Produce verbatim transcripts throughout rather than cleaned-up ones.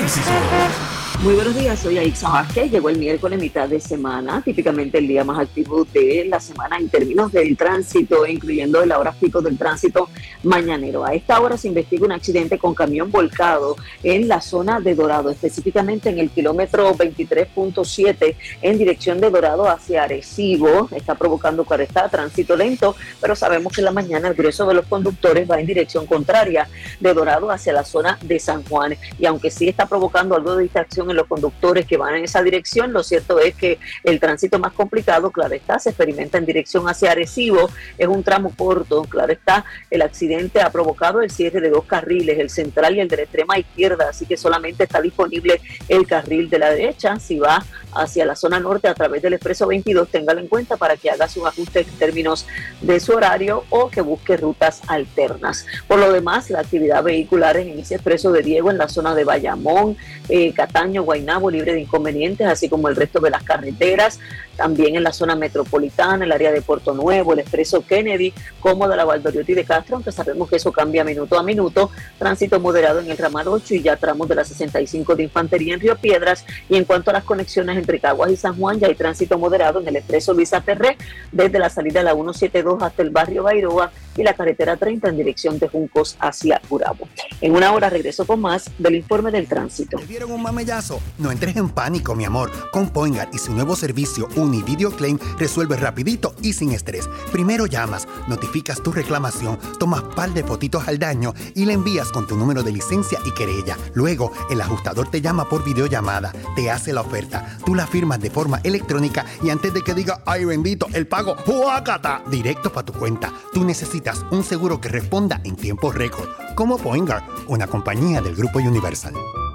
Narciso. Muy buenos días, soy Aixa Vázquez. Llegó el miércoles, mitad de semana, típicamente el día más activo de la semana en términos del tránsito, incluyendo el hora pico del tránsito mañanero. A esta hora se investiga un accidente con camión volcado en la zona de Dorado, específicamente en el kilómetro veintitrés punto siete en dirección de Dorado hacia Arecibo. Está provocando, claro está, tránsito lento, pero sabemos que en la mañana el grueso de los conductores va en dirección contraria de Dorado hacia la zona de San Juan. Y aunque sí está provocando algo de distracción en los conductores que van en esa dirección, lo cierto es que el tránsito más complicado, claro está, se experimenta en dirección hacia Arecibo. Es un tramo corto, claro está, el accidente ha provocado el cierre de dos carriles, el central y el de la extrema izquierda, así que solamente está disponible el carril de la derecha. Si va hacia la zona norte a través del expreso veintidós, téngalo en cuenta para que haga sus ajustes en términos de su horario o que busque rutas alternas. Por lo demás, la actividad vehicular en ese expreso de Diego, en la zona de Bayamón, eh, Cataño, Guaynabo, libre de inconvenientes, así como el resto de las carreteras, también en la zona metropolitana, el área de Puerto Nuevo, el expreso Kennedy, como de la Valdoriotti de Castro, aunque sabemos que eso cambia minuto a minuto. Tránsito moderado en el ramal ocho y ya tramos de la sesenta y cinco de Infantería en Río Piedras. Y en cuanto a las conexiones entre Caguas y San Juan, ya hay tránsito moderado en el expreso Luisa Ferré, desde la salida de la ciento setenta y dos hasta el barrio Bairoa y la carretera treinta en dirección de Juncos hacia Gurabo. En una hora regreso con más del informe del tránsito. ¿Te dieron un mamellazo? No entres en pánico, mi amor. Con Poingar y su nuevo servicio Univideo Claim resuelve rapidito y sin estrés. Primero llamas, notificas tu reclamación, tomas par de fotitos al daño y le envías con tu número de licencia y querella. Luego, el ajustador te llama por videollamada, te hace la oferta, tú la firmas de forma electrónica y antes de que diga ay bendito, el pago ¡huácata! Directo para tu cuenta. Tú necesitas un seguro que responda en tiempo récord, como Poingar, una compañía del Grupo Universal.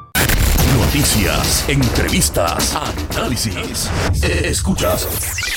Noticias, entrevistas, análisis. Escuchas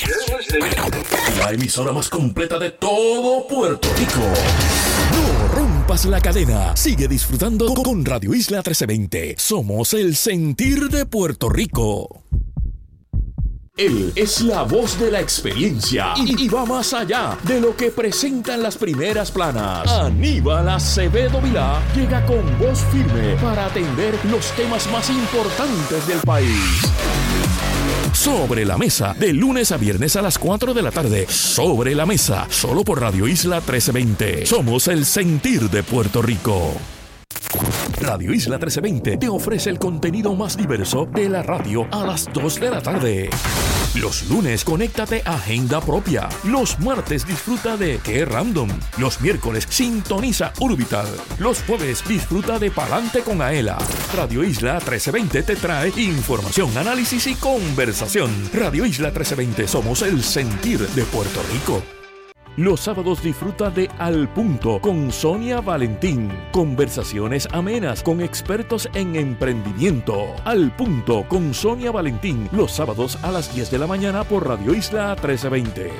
la emisora más completa de todo Puerto Rico. No rompas la cadena. Sigue disfrutando con Radio Isla trece veinte. Somos el sentir de Puerto Rico. Él es la voz de la experiencia y, y va más allá de lo que presentan las primeras planas. Aníbal Acevedo Vilá llega con voz firme para atender los temas más importantes del país. Sobre la Mesa, de lunes a viernes a las cuatro de la tarde. Sobre la Mesa, solo por Radio Isla trece veinte. Somos el sentir de Puerto Rico. Radio Isla trece veinte te ofrece el contenido más diverso de la radio a las dos de la tarde. Los lunes, conéctate a Agenda Propia. Los martes, disfruta de Qué Random. Los miércoles, sintoniza Urbital. Los jueves, disfruta de Palante con Aela. Radio Isla trece veinte te trae información, análisis y conversación. Radio Isla trece veinte, somos el sentir de Puerto Rico. Los sábados disfruta de Al Punto con Sonia Valentín. Conversaciones amenas con expertos en emprendimiento. Al Punto con Sonia Valentín. Los sábados a las diez de la mañana por Radio Isla trece veinte.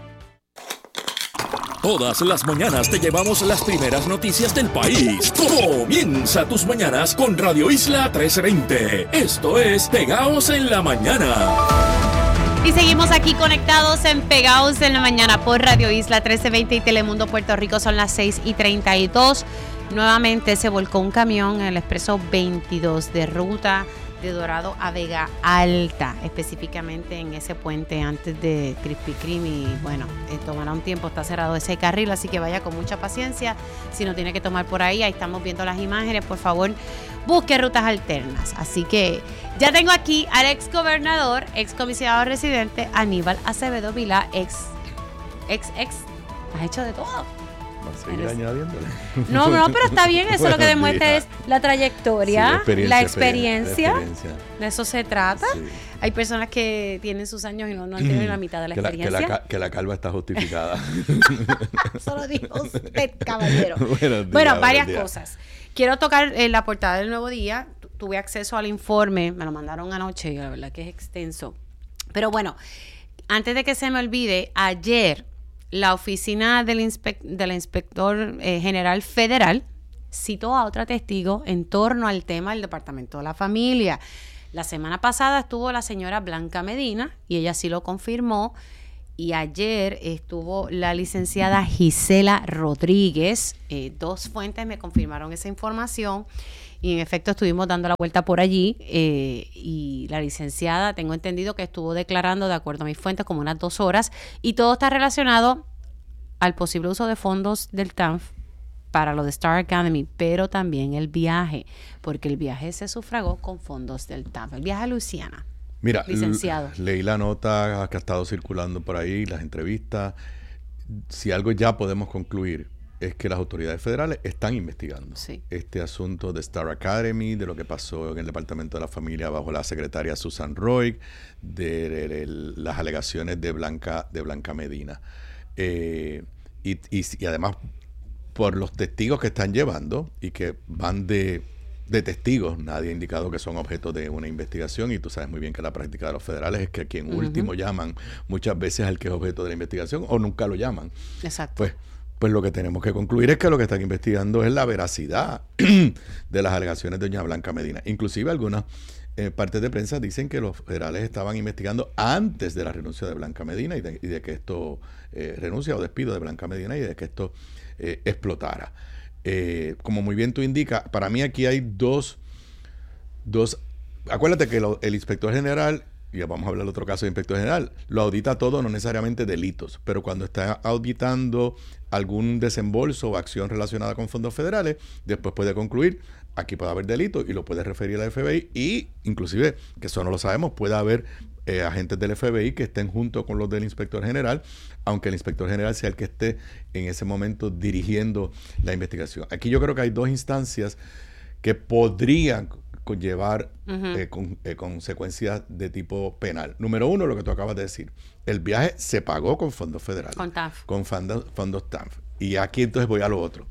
Todas las mañanas te llevamos las primeras noticias del país. Comienza tus mañanas con Radio Isla trece veinte. Esto es Pegaos en la Mañana. Y seguimos aquí conectados en Pegados en la Mañana por Radio Isla trece veinte y Telemundo Puerto Rico. Son las seis y treinta y dos. Nuevamente se volcó un camión en el expreso veintidós de ruta de Dorado a Vega Alta, específicamente en ese puente antes de Krispy Kreme. Y bueno, eh, tomará un tiempo, está cerrado ese carril, así que vaya con mucha paciencia. Si no tiene que tomar por ahí, ahí estamos viendo las imágenes, por favor, busque rutas alternas. Así que ya tengo aquí al ex gobernador, ex comisionado residente, Aníbal Acevedo Vilá, ex, ex, ex, has hecho de todo. Seguir añadiéndole. No, no, pero está bien, eso lo que demuestra es la trayectoria, sí, experiencia, la experiencia, experiencia. De eso se trata. Sí. Hay personas que tienen sus años y no, no han tenido la mitad de la que experiencia. La, que, la, que la calva está justificada. Eso lo dijo usted, caballero. Días, bueno, varias cosas. Quiero tocar eh, la portada del Nuevo Día. Tuve acceso al informe, me lo mandaron anoche y la verdad que es extenso. Pero bueno, antes de que se me olvide, ayer la oficina del, inspec- del inspector eh, general federal citó a otra testigo en torno al tema del Departamento de la Familia. La semana pasada estuvo la señora Blanca Medina y ella sí lo confirmó. Y ayer estuvo la licenciada Gisela Rodríguez. Eh, dos fuentes me confirmaron esa información. y en efecto estuvimos dando la vuelta por allí eh, y la licenciada, tengo entendido que estuvo declarando, de acuerdo a mis fuentes, como unas dos horas, y todo está relacionado al posible uso de fondos del T A N F para lo de Star Academy, pero también el viaje, porque el viaje se sufragó con fondos del T A N F, el viaje a Luisiana. Mira, licenciado. L- leí la nota que ha estado circulando por ahí, las entrevistas. Si algo ya podemos concluir es que las autoridades federales están investigando sí. este asunto de Star Academy, de lo que pasó en el Departamento de la Familia bajo la secretaria Susan Roy, de, de, de las alegaciones de Blanca, de Blanca Medina. Eh, y, y, y además, por los testigos que están llevando y que van de, de testigos, nadie ha indicado que son objeto de una investigación, y tú sabes muy bien que la práctica de los federales es que quien uh-huh. último llaman muchas veces al que es objeto de la investigación o nunca lo llaman. Exacto. Pues Pues lo que tenemos que concluir es que lo que están investigando es la veracidad de las alegaciones de doña Blanca Medina. Inclusive algunas eh, partes de prensa dicen que los federales estaban investigando antes de la renuncia de Blanca Medina y de, y de que esto, eh, renuncia o despido de Blanca Medina y de que esto eh, explotara. Eh, como muy bien tú indicas, para mí aquí hay dos, dos acuérdate que lo, el inspector general, y vamos a hablar de otro caso de inspector general, lo audita todo, no necesariamente delitos, pero cuando está auditando algún desembolso o acción relacionada con fondos federales, después puede concluir, aquí puede haber delito y lo puede referir al F B I, y inclusive, que eso no lo sabemos, puede haber eh, agentes del F B I que estén junto con los del inspector general, aunque el inspector general sea el que esté en ese momento dirigiendo la investigación. Aquí yo creo que hay dos instancias que podrían conllevar uh-huh. eh, con, eh, consecuencias de tipo penal. Número uno, lo que tú acabas de decir. El viaje se pagó con fondos federales. Con T A N F. Con fondos, fondos T A N F. Y aquí entonces voy a lo otro.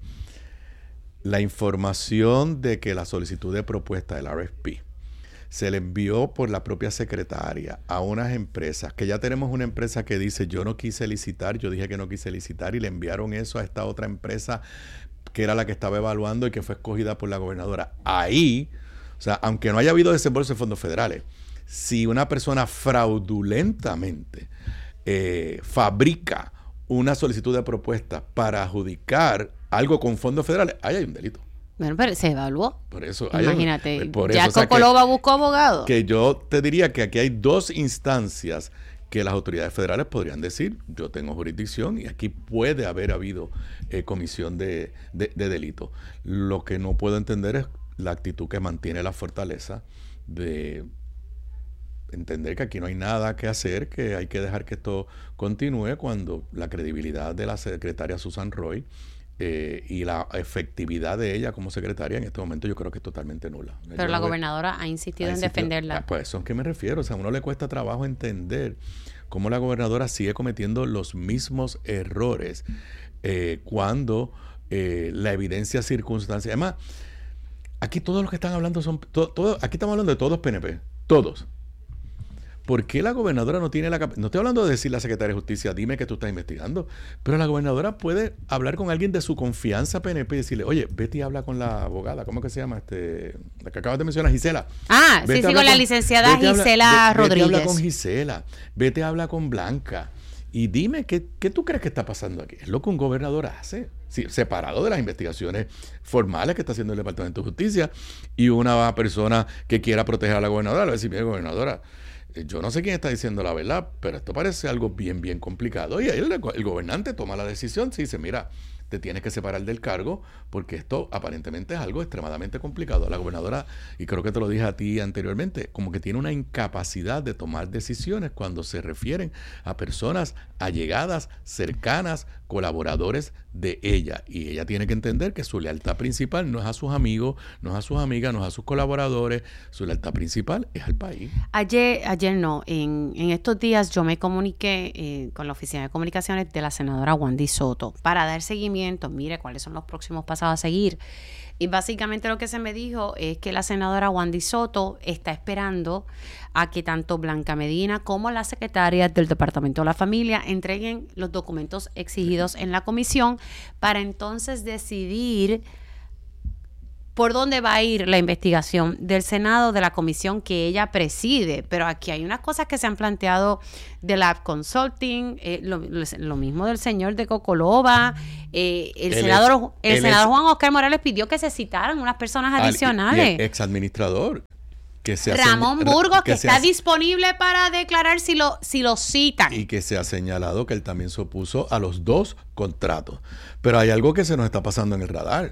La información de que la solicitud de propuesta del R F P se le envió por la propia secretaria a unas empresas, que ya tenemos una empresa que dice, yo no quise licitar, yo dije que no quise licitar, y le enviaron eso a esta otra empresa que era la que estaba evaluando y que fue escogida por la gobernadora. Ahí, o sea, aunque no haya habido desembolso de fondos federales, si una persona fraudulentamente eh, fabrica una solicitud de propuesta para adjudicar algo con fondos federales, ahí hay un delito. Bueno, pero se evaluó. Por eso, imagínate, hay, por ya eso, Coco o sea, Loba buscó abogado. Que yo te diría que aquí hay dos instancias que las autoridades federales podrían decir, yo tengo jurisdicción y aquí puede haber habido eh, comisión de, de, de delito. Lo que no puedo entender es la actitud que mantiene la fortaleza de entender que aquí no hay nada que hacer, que hay que dejar que esto continúe, cuando la credibilidad de la secretaria Susan Roy eh, y la efectividad de ella como secretaria en este momento yo creo que es totalmente nula. Pero yo la no ve, gobernadora ha insistido ha en insistido, defenderla. Pues eso es que me refiero. O sea, a uno le cuesta trabajo entender cómo la gobernadora sigue cometiendo los mismos errores eh, cuando eh, la evidencia circunstancial. Además, aquí todos los que están hablando son, to, todo, aquí estamos hablando de todos P N P, todos. ¿Por qué la gobernadora no tiene la capacidad? No estoy hablando de decir la secretaria de Justicia, dime que tú estás investigando, pero la gobernadora puede hablar con alguien de su confianza P N P y decirle, oye, vete y habla con la abogada, ¿cómo que se llama? este La que acabas de mencionar, Gisela. Ah, vete sí, sí, con la licenciada Gisela habla, Rodríguez. Vete habla con Gisela, vete habla con Blanca y dime, ¿qué, qué tú crees que está pasando aquí? Es lo que un gobernador hace, sí, separado de las investigaciones formales que está haciendo el Departamento de Justicia, y una persona que quiera proteger a la gobernadora le va a decir, mira, gobernadora, yo no sé quién está diciendo la verdad, pero esto parece algo bien, bien complicado. Y ahí el, el gobernante toma la decisión, sí, dice, mira, te tienes que separar del cargo porque esto aparentemente es algo extremadamente complicado. La gobernadora, y creo que te lo dije a ti anteriormente, como que tiene una incapacidad de tomar decisiones cuando se refieren a personas allegadas, cercanas, colaboradores de ella. Y ella tiene que entender que su lealtad principal no es a sus amigos, no es a sus amigas, no es a sus colaboradores, su lealtad principal es al país. Ayer, ayer no, en, en estos días yo me comuniqué eh, con la Oficina de Comunicaciones de la senadora Wandy Soto para dar seguimiento, mire cuáles son los próximos pasos a seguir. Y básicamente lo que se me dijo es que la senadora Wandy Soto está esperando a que tanto Blanca Medina como la secretaria del Departamento de la Familia entreguen los documentos exigidos en la comisión para entonces decidir por dónde va a ir la investigación del Senado, de la comisión que ella preside. Pero aquí hay unas cosas que se han planteado de Lab Consulting, eh, lo, lo mismo del señor de Cocolova, eh, el, el senador, ex, el, el senador ex, Juan Oscar Morales pidió que se citaran unas personas adicionales. Al, y el ex administrador. Que se Ramón señ- Burgos, que, que está ha, disponible para declarar si lo, si lo citan. Y que se ha señalado que él también se opuso a los dos contratos. Pero hay algo que se nos está pasando en el radar.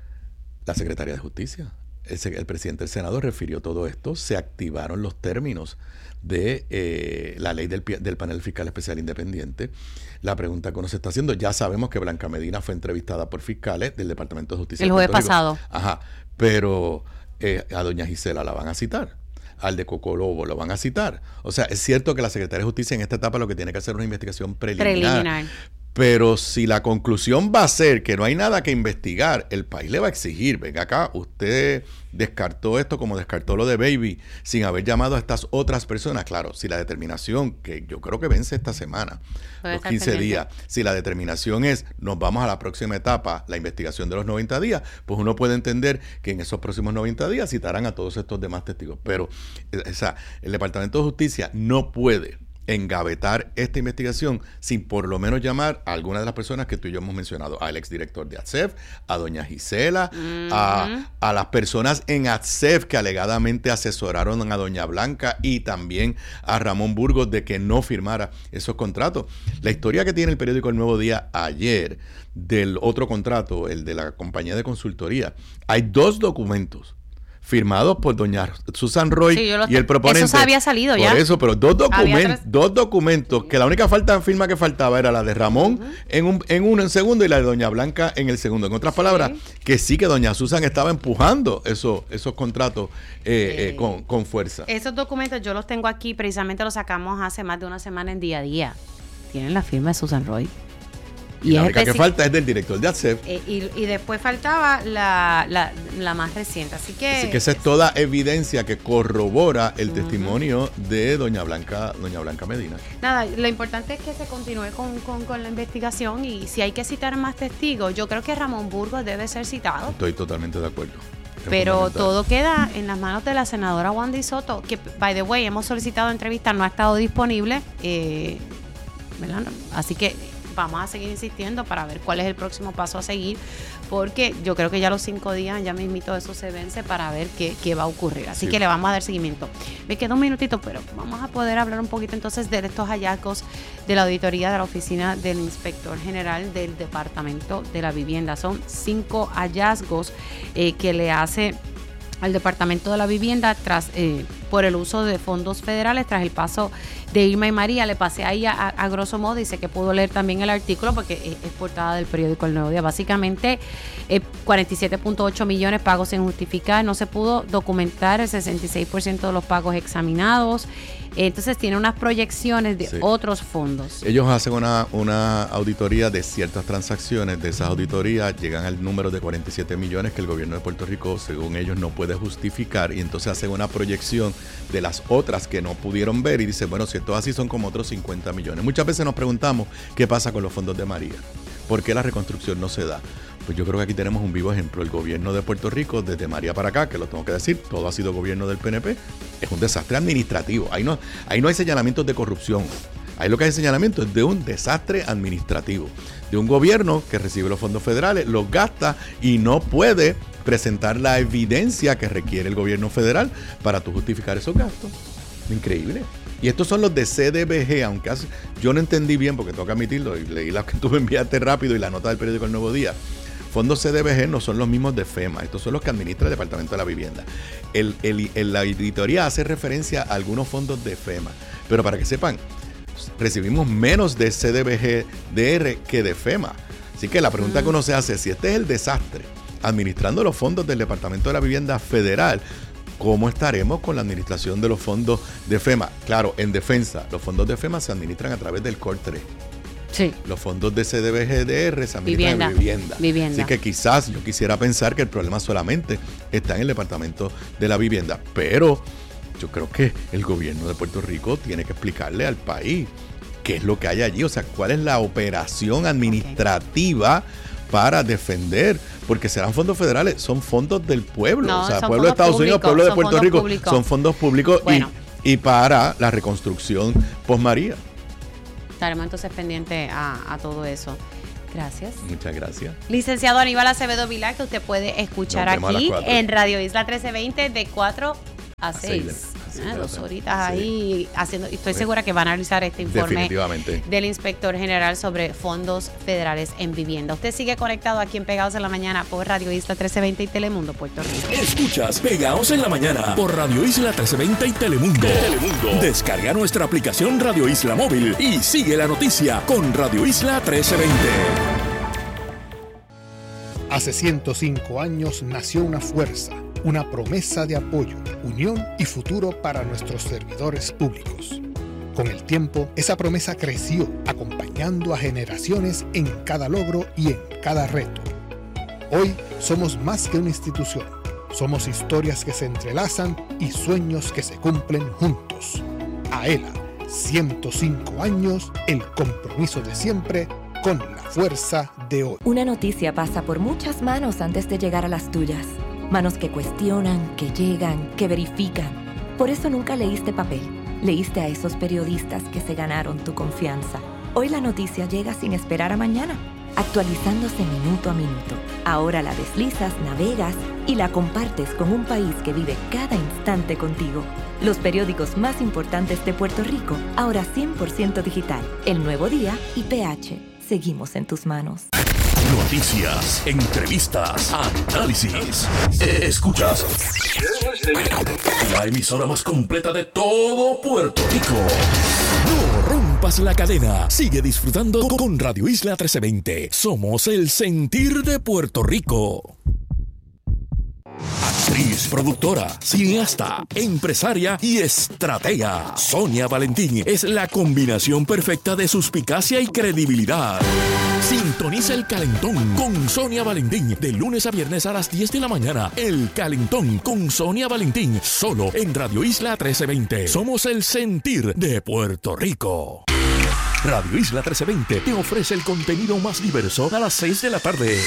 La Secretaría de Justicia, el, el presidente del Senado refirió todo esto, se activaron los términos de eh, la ley del, del panel fiscal especial independiente. La pregunta que uno se está haciendo, ya sabemos que Blanca Medina fue entrevistada por fiscales del Departamento de Justicia. El jueves pasado. Ajá, pero... Eh, a doña Gisela la van a citar, al de Cocolobo lo van a citar. O sea, es cierto que la Secretaría de Justicia en esta etapa lo que tiene que hacer es una investigación preliminar. Preliminar. Pero si la conclusión va a ser que no hay nada que investigar, el país le va a exigir, venga acá, usted descartó esto como descartó lo de Baby, sin haber llamado a estas otras personas. Claro, si la determinación, que yo creo que vence esta semana, los quince días, si la determinación es, nos vamos a la próxima etapa, la investigación de los noventa días, pues uno puede entender que en esos próximos noventa días citarán a todos estos demás testigos. Pero o sea, el Departamento de Justicia no puede engavetar esta investigación sin por lo menos llamar a alguna de las personas que tú y yo hemos mencionado, al exdirector de A T S E F, a doña Gisela, uh-huh. a, a las personas en A T S E F que alegadamente asesoraron a doña Blanca y también a Ramón Burgos de que no firmara esos contratos. La historia que tiene el periódico El Nuevo Día ayer del otro contrato, el de la compañía de consultoría, hay dos documentos firmados por doña Susan Roy sí, y el proponente. Eso había salido ya. Por eso, pero dos documentos, dos documentos, que la única falta firma que faltaba era la de Ramón uh-huh. en, un, en uno en segundo y la de doña Blanca en el segundo. En otras palabras, sí. que sí que doña Susan estaba empujando esos, esos contratos eh, eh, eh, con, con fuerza. Esos documentos yo los tengo aquí, precisamente los sacamos hace más de una semana en Día a Día. Tienen la firma de Susan Roy. Y, y la única que falta es del director de A T S E F. Eh, y, y después faltaba la, la, la más reciente. Así que, Así que esa es toda evidencia que corrobora el uh-huh. testimonio de doña Blanca, doña Blanca Medina. Nada, lo importante es que se continúe con, con, con la investigación y si hay que citar más testigos, yo creo que Ramón Burgos debe ser citado. Estoy totalmente de acuerdo. Pero todo queda en las manos de la senadora Wanda Soto, que, by the way, hemos solicitado entrevistas, no ha estado disponible. Eh, ¿verdad? Así que vamos a seguir insistiendo para ver cuál es el próximo paso a seguir, porque yo creo que ya los cinco días, ya mismito eso se vence para ver qué, qué va a ocurrir. Así sí. que le vamos a dar seguimiento. Me queda un minutito, pero vamos a poder hablar un poquito entonces de estos hallazgos de la auditoría de la Oficina del Inspector General del Departamento de la Vivienda. Son cinco hallazgos eh, que le hace al Departamento de la Vivienda tras eh, por el uso de fondos federales tras el paso de Irma y María. Le pasé ahí a, a grosso modo, dice que pudo leer también el artículo porque es, es portada del periódico El Nuevo Día. Básicamente eh, cuarenta y siete punto ocho millones pagos sin justificar, no se pudo documentar el sesenta y seis por ciento de los pagos examinados. Entonces tiene unas proyecciones de sí. otros fondos. Ellos hacen una, una auditoría de ciertas transacciones. De esas auditorías llegan al número de cuarenta y siete millones que el gobierno de Puerto Rico, según ellos, no puede justificar. Y entonces hacen una proyección de las otras que no pudieron ver y dicen, bueno, si esto es así son como otros cincuenta millones. Muchas veces nos preguntamos qué pasa con los fondos de María. ¿Por qué la reconstrucción no se da? Pues yo creo que aquí tenemos un vivo ejemplo. El gobierno de Puerto Rico, desde María para acá, que lo tengo que decir, todo ha sido gobierno del P N P, es un desastre administrativo. Ahí no, ahí no hay señalamientos de corrupción. Ahí lo que hay señalamiento es de un desastre administrativo. De un gobierno que recibe los fondos federales, los gasta y no puede presentar la evidencia que requiere el gobierno federal para tú justificar esos gastos. Increíble. Y estos son los de C D B G, aunque hace, yo no entendí bien porque tengo que admitirlo y leí la que tú me enviaste rápido y la nota del periódico El Nuevo Día. Fondos C D B G no son los mismos de FEMA, estos son los que administra el Departamento de la Vivienda. El, el, el, la auditoría hace referencia a algunos fondos de FEMA, pero para que sepan, recibimos menos de C D B G D R que de FEMA. Así que la pregunta mm. que uno se hace es, si este es el desastre administrando los fondos del Departamento de la Vivienda Federal, ¿cómo estaremos con la administración de los fondos de FEMA? Claro, en defensa, los fondos de FEMA se administran a través del Core tres. Sí. Los fondos de C D B G D R se administran vivienda. en vivienda. vivienda. Así que quizás yo quisiera pensar que el problema solamente está en el Departamento de la Vivienda. Pero yo creo que el gobierno de Puerto Rico tiene que explicarle al país qué es lo que hay allí. O sea, cuál es la operación administrativa okay. para defender, porque serán fondos federales, son fondos del pueblo, No, o sea, son pueblo de fondos Estados Unidos, públicos, pueblo de son Puerto fondos Rico, públicos. son fondos públicos Bueno. y, y para la reconstrucción post-María. Estaremos entonces pendientes a, a todo eso. Gracias. Muchas gracias. Licenciado Aníbal Acevedo Vilar, que usted puede escuchar Nos vemos a las aquí cuatro. en Radio Isla trece veinte de cuatro a seis. seis, así Ah, que dos lo horitas hacemos. ahí haciendo. Y estoy Sí. segura que van a analizar este informe Definitivamente. del inspector general sobre fondos federales en vivienda. Usted sigue conectado aquí en Pegados en la Mañana por Radio Isla trece veinte y Telemundo, Puerto Rico. Escuchas Pegaos en la Mañana por Radio Isla trece veinte y Telemundo. Telemundo. Descarga nuestra aplicación Radio Isla Móvil y sigue la noticia con Radio Isla trece veinte. Hace ciento cinco años nació una fuerza, una promesa de apoyo, unión y futuro para nuestros servidores públicos. Con el tiempo, esa promesa creció, acompañando a generaciones en cada logro y en cada reto. Hoy somos más que una institución. Somos historias que se entrelazan y sueños que se cumplen juntos. AELA, ciento cinco años, el compromiso de siempre con la fuerza de hoy. Una noticia pasa por muchas manos antes de llegar a las tuyas. Manos que cuestionan, que llegan, que verifican. Por eso nunca leíste papel. Leíste a esos periodistas que se ganaron tu confianza. Hoy la noticia llega sin esperar a mañana, actualizándose minuto a minuto. Ahora la deslizas, navegas y la compartes con un país que vive cada instante contigo. Los periódicos más importantes de Puerto Rico, ahora cien por ciento digital. El Nuevo Día y P H. Seguimos en tus manos. Noticias, entrevistas, análisis. Escuchas la emisora más completa de todo Puerto Rico. No rompas la cadena. Sigue disfrutando con Radio Isla trece veinte. Somos el sentir de Puerto Rico. Actriz, productora, cineasta, empresaria y estratega. Sonia Valentín es la combinación perfecta de suspicacia y credibilidad. Sintoniza El Calentón con Sonia Valentín de lunes a viernes a las diez de la mañana. El Calentón con Sonia Valentín, solo en Radio Isla trece veinte. Somos el sentir de Puerto Rico. Radio Isla trece veinte te ofrece el contenido más diverso a las seis de la tarde.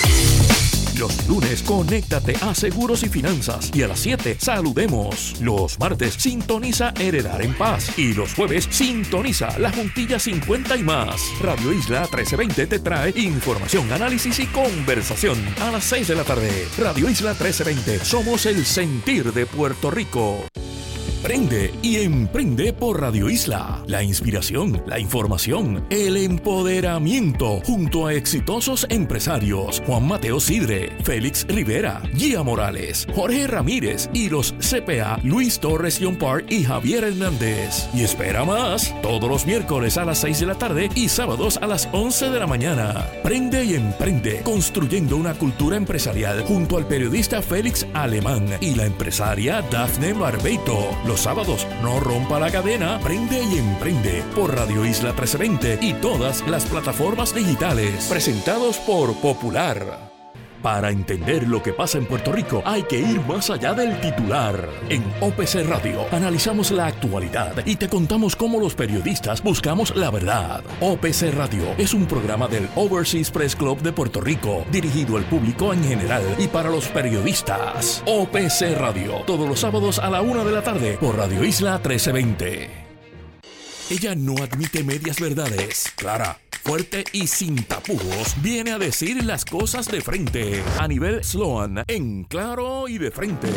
Los lunes, conéctate a Seguros y Finanzas. Y a las siete, saludemos. Los martes, sintoniza Heredar en Paz. Y los jueves, sintoniza La Juntilla cincuenta y más. Radio Isla trece veinte te trae información, análisis y conversación. A las seis de la tarde, Radio Isla trece veinte. Somos el sentir de Puerto Rico. Prende y emprende por Radio Isla. La inspiración, la información, el empoderamiento junto a exitosos empresarios Juan Mateo Sidre, Félix Rivera, Gia Morales, Jorge Ramírez y los C P A Luis Torres Yompar y Javier Hernández. Y espera más, todos los miércoles a las seis de la tarde y sábados a las once de la mañana. Prende y emprende, construyendo una cultura empresarial junto al periodista Félix Alemán y la empresaria Dafne Barbeito. Los sábados, no rompa la cadena, prende y emprende por Radio Isla trece veinte y todas las plataformas digitales. Presentados por Popular. Para entender lo que pasa en Puerto Rico hay que ir más allá del titular. En O P C Radio analizamos la actualidad y te contamos cómo los periodistas buscamos la verdad. O P C Radio es un programa del Overseas Press Club de Puerto Rico, dirigido al público en general y para los periodistas. O P C Radio, todos los sábados a la una de la tarde por Radio Isla trece veinte. Ella no admite medias verdades. Clara, fuerte y sin tapujos, viene a decir las cosas de frente. Anibel Sloan, en Claro y de Frente.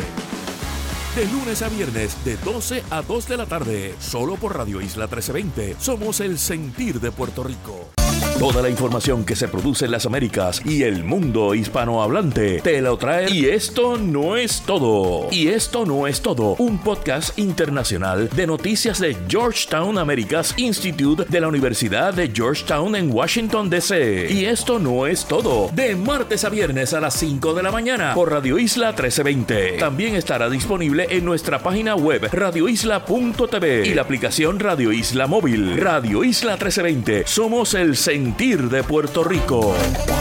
De lunes a viernes, de doce a dos de la tarde, solo por Radio Isla trece veinte. Somos el sentir de Puerto Rico. Toda la información que se produce en las Américas y el mundo hispanohablante te lo trae. Y esto no es todo. Y esto no es todo. Un podcast internacional de noticias de Georgetown Americas Institute de la Universidad de Georgetown en Washington, D C Y esto no es todo. De martes a viernes a las cinco de la mañana por Radio Isla trece veinte. También estará disponible en nuestra página web radio isla punto t v y la aplicación Radio Isla Móvil. Radio Isla trece veinte. Somos el sentir de Puerto Rico.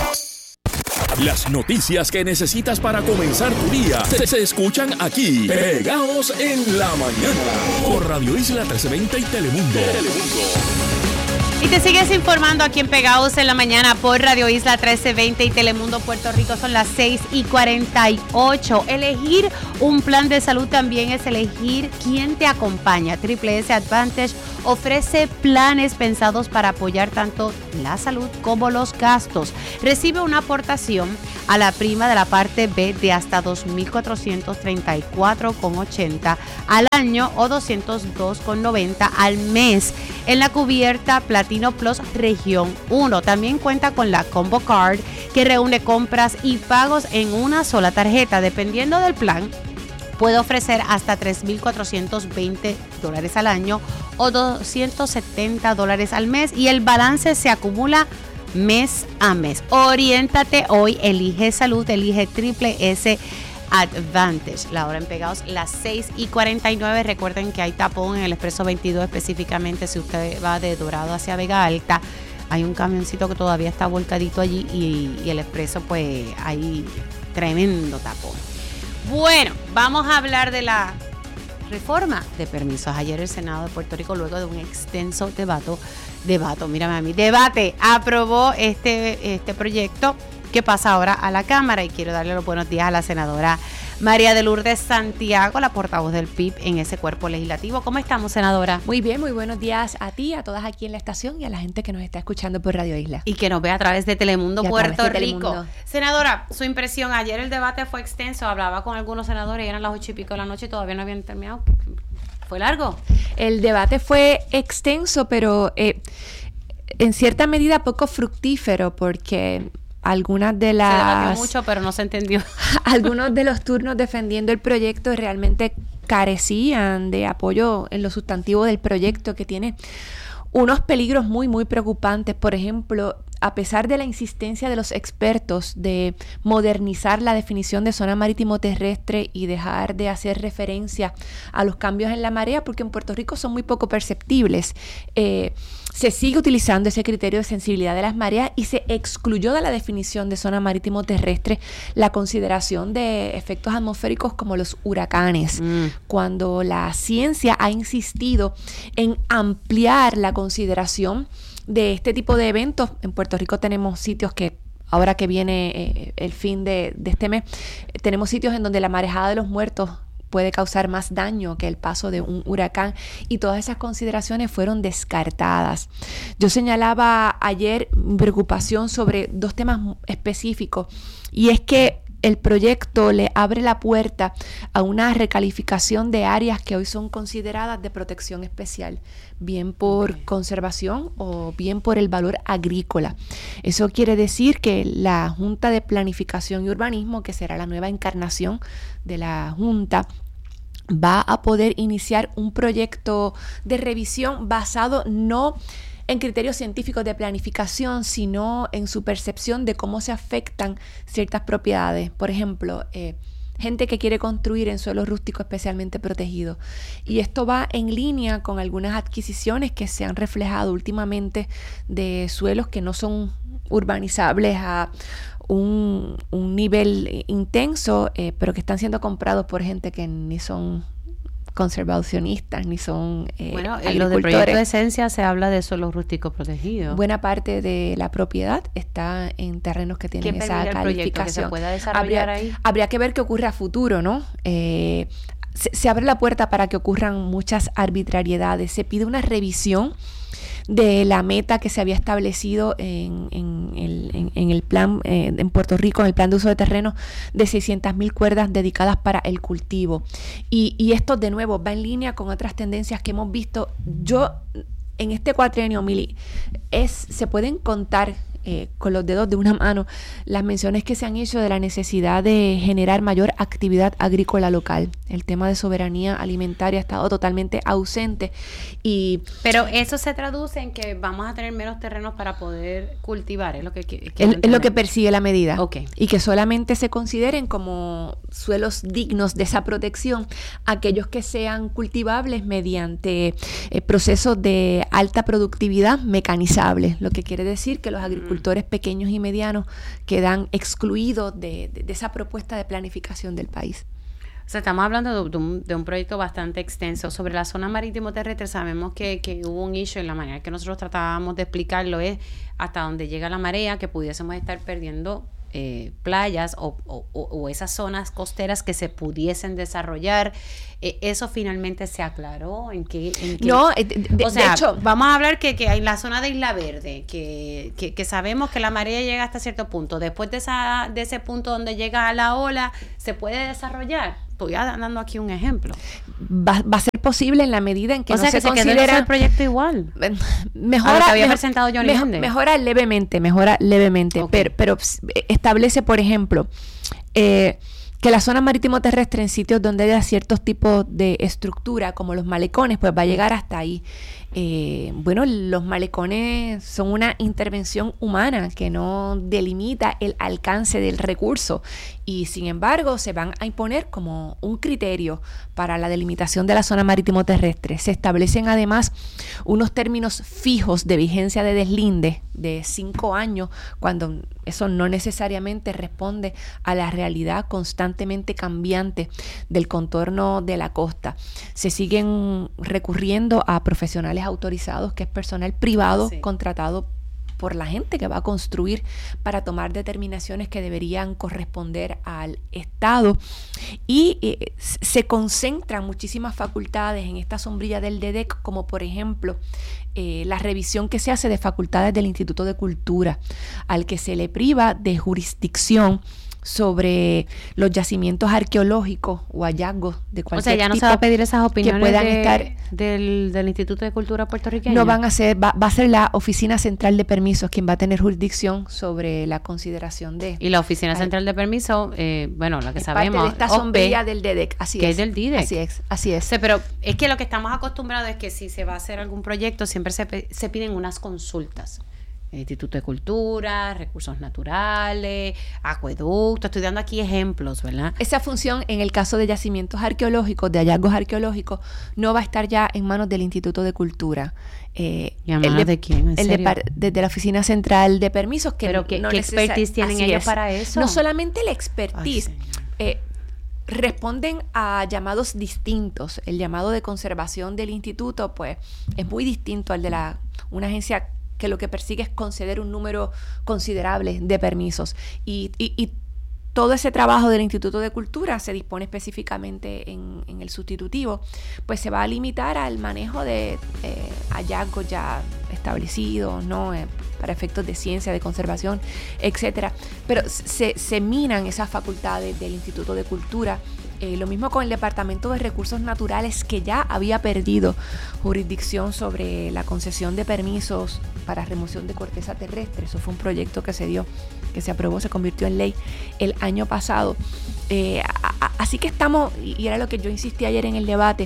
Las noticias que necesitas para comenzar tu día se, se escuchan aquí, pegados en la mañana, por Radio Isla trece veinte y Telemundo. Telemundo. Y te sigues informando aquí en Pegados en la Mañana por Radio Isla trece veinte y Telemundo Puerto Rico. Son las seis y cuarenta y ocho. Elegir un plan de salud también es elegir quién te acompaña. Triple S Advantage ofrece planes pensados para apoyar tanto la salud como los gastos. Recibe una aportación a la prima de la parte B de hasta dos mil cuatrocientos treinta y cuatro con ochenta al año o doscientos dos con noventa al mes en la cubierta Platino Plus Región uno. También cuenta con la Combo Card, que reúne compras y pagos en una sola tarjeta. Dependiendo del plan, puede ofrecer hasta tres mil cuatrocientos veinte dólares al año o doscientos setenta dólares al mes, y el balance se acumula mes a mes. Oriéntate hoy, elige salud, elige Triple S Advantage. La hora en Pegados, las seis y cuarenta y nueve. Recuerden que hay tapón en el Expreso veintidós, específicamente si usted va de Dorado hacia Vega Alta. Hay un camioncito que todavía está volcadito allí y, y el Expreso, pues hay tremendo tapón. Bueno, vamos a hablar de la reforma de permisos. Ayer el Senado de Puerto Rico, luego de un extenso debate, debate, mírame a mí, debate, aprobó este, este proyecto que pasa ahora a la Cámara, y quiero darle los buenos días a la senadora María de Lourdes Santiago, la portavoz del P I B en ese cuerpo legislativo. ¿Cómo estamos, senadora? Muy bien, muy buenos días a ti, a todas aquí en la estación y a la gente que nos está escuchando por Radio Isla. Y que nos ve a través de Telemundo Puerto de Rico. Telemundo. Senadora, su impresión, ayer el debate fue extenso, hablaba con algunos senadores y eran las ocho y pico de la noche y todavía no habían terminado. ¿Fue largo? El debate fue extenso, pero eh, en cierta medida poco fructífero, porque algunas de las... Se debatió mucho, pero no se entendió. Algunos de los turnos defendiendo el proyecto realmente carecían de apoyo en lo sustantivo del proyecto, que tiene unos peligros muy, muy preocupantes. Por ejemplo, a pesar de la insistencia de los expertos de modernizar la definición de zona marítimo terrestre y dejar de hacer referencia a los cambios en la marea, porque en Puerto Rico son muy poco perceptibles, eh, se sigue utilizando ese criterio de sensibilidad de las mareas y se excluyó de la definición de zona marítimo terrestre la consideración de efectos atmosféricos como los huracanes, mm. cuando la ciencia ha insistido en ampliar la consideración de este tipo de eventos. En Puerto Rico tenemos sitios que, ahora que viene eh, el fin de, de este mes, eh, tenemos sitios en donde la marejada de los muertos puede causar más daño que el paso de un huracán, y todas esas consideraciones fueron descartadas. Yo señalaba ayer mi preocupación sobre dos temas específicos, y es que el proyecto le abre la puerta a una recalificación de áreas que hoy son consideradas de protección especial, bien por okay. conservación o bien por el valor agrícola. Eso quiere decir que la Junta de Planificación y Urbanismo, que será la nueva encarnación de la Junta, va a poder iniciar un proyecto de revisión basado no en criterios científicos de planificación, sino en su percepción de cómo se afectan ciertas propiedades. Por ejemplo, eh, gente que quiere construir en suelos rústicos especialmente protegidos. Y esto va en línea con algunas adquisiciones que se han reflejado últimamente de suelos que no son urbanizables a un, un nivel intenso, eh, pero que están siendo comprados por gente que ni son conservacionistas ni son eh, bueno, en los del proyecto de esencia se habla de suelos rústicos protegidos. Buena parte de la propiedad está en terrenos que tienen esa calificación. ¿Que se pueda desarrollar habría, ahí? Habría que ver qué ocurre a futuro, ¿no? Eh, se, se abre la puerta para que ocurran muchas arbitrariedades. Se pide una revisión de la meta que se había establecido en, en, el, en, en el plan eh, en Puerto Rico, en el plan de uso de terreno, de seiscientas mil cuerdas dedicadas para el cultivo. Y, y esto, de nuevo, va en línea con otras tendencias que hemos visto. Yo, en este cuatrienio, Mili, es, se pueden contar eh, con los dedos de una mano las menciones que se han hecho de la necesidad de generar mayor actividad agrícola local. El tema de soberanía alimentaria ha estado totalmente ausente. Y pero eso se traduce en que vamos a tener menos terrenos para poder cultivar, es lo que, que es, es lo que persigue la medida. Okay. Y que solamente se consideren como suelos dignos de esa protección aquellos que sean cultivables mediante eh, procesos de alta productividad mecanizables, lo que quiere decir que los agricultores pequeños y medianos quedan excluidos de, de, de esa propuesta de planificación del país. O sea, estamos hablando de, de, un, de un proyecto bastante extenso. Sobre la zona marítimo terrestre, sabemos que, que hubo un issue en la manera que nosotros tratábamos de explicarlo es hasta donde llega la marea, que pudiésemos estar perdiendo eh, playas o, o, o esas zonas costeras que se pudiesen desarrollar. Eh, eso finalmente se aclaró en que, en que no de, de, o sea, de hecho vamos a hablar que, que hay la zona de Isla Verde que, que, que sabemos que la marea llega hasta cierto punto. Después de esa de ese punto donde llega a la ola se puede desarrollar. Estoy dando aquí un ejemplo. Va, va a ser posible en la medida en que o no sea, se que se considera el proyecto igual. Mejora, a lo que había mejor, presentado Johnny mejor, Méndez. Mejora levemente, mejora levemente, okay. pero, pero establece, por ejemplo, eh, que la zona marítimo terrestre en sitios donde haya ciertos tipos de estructura, como los malecones, pues va a llegar hasta ahí. Eh, bueno, los malecones son una intervención humana que no delimita el alcance del recurso y sin embargo se van a imponer como un criterio para la delimitación de la zona marítimo terrestre. Se establecen además unos términos fijos de vigencia de deslinde de cinco años, cuando eso no necesariamente responde a la realidad constantemente cambiante del contorno de la costa. Se siguen recurriendo a profesionales autorizados, que es personal privado sí. contratado por la gente que va a construir para tomar determinaciones que deberían corresponder al Estado y eh, se concentran muchísimas facultades en esta sombrilla del D D E C, como por ejemplo eh, la revisión que se hace de facultades del Instituto de Cultura, al que se le priva de jurisdicción sobre los yacimientos arqueológicos o hallazgos de cualquier tipo. O sea, ya no se va a pedir esas opiniones que puedan de, estar, del, del Instituto de Cultura puertorriqueño. No van a ser, va, va a ser la Oficina Central de Permisos quien va a tener jurisdicción sobre la consideración de... Y la Oficina Central de Permisos, eh, bueno, la que es sabemos... parte de esta O P, sombrilla del D D E C, así que es. es del D D E C. Así es, así es. O sea, pero es que lo que estamos acostumbrados es que si se va a hacer algún proyecto, siempre se, se piden unas consultas. Instituto de Cultura, Recursos Naturales, Acueducto, estoy dando aquí ejemplos, ¿verdad? Esa función en el caso de yacimientos arqueológicos, de hallazgos arqueológicos, no va a estar ya en manos del Instituto de Cultura. Eh, ¿Y a manos de, de quién? ¿En el serio? De, desde la Oficina Central de Permisos. Que ¿Pero qué, no qué necesar, expertise tienen ellos es. para eso? No solamente la expertise, Ay, eh, responden a llamados distintos. El llamado de conservación del instituto, pues, es muy distinto al de la una agencia que lo que persigue es conceder un número considerable de permisos. Y, y, y todo ese trabajo del Instituto de Cultura se dispone específicamente en, en el sustitutivo, pues se va a limitar al manejo de eh, hallazgos ya establecidos, ¿no? Eh, para efectos de ciencia, de conservación, etcétera. Pero se, se minan esas facultades del Instituto de Cultura. Eh, lo mismo con el Departamento de Recursos Naturales, que ya había perdido jurisdicción sobre la concesión de permisos para remoción de corteza terrestre. Eso fue un proyecto que se dio, que se aprobó, se convirtió en ley el año pasado. Eh, a, a, así que estamos, y era lo que yo insistí ayer en el debate,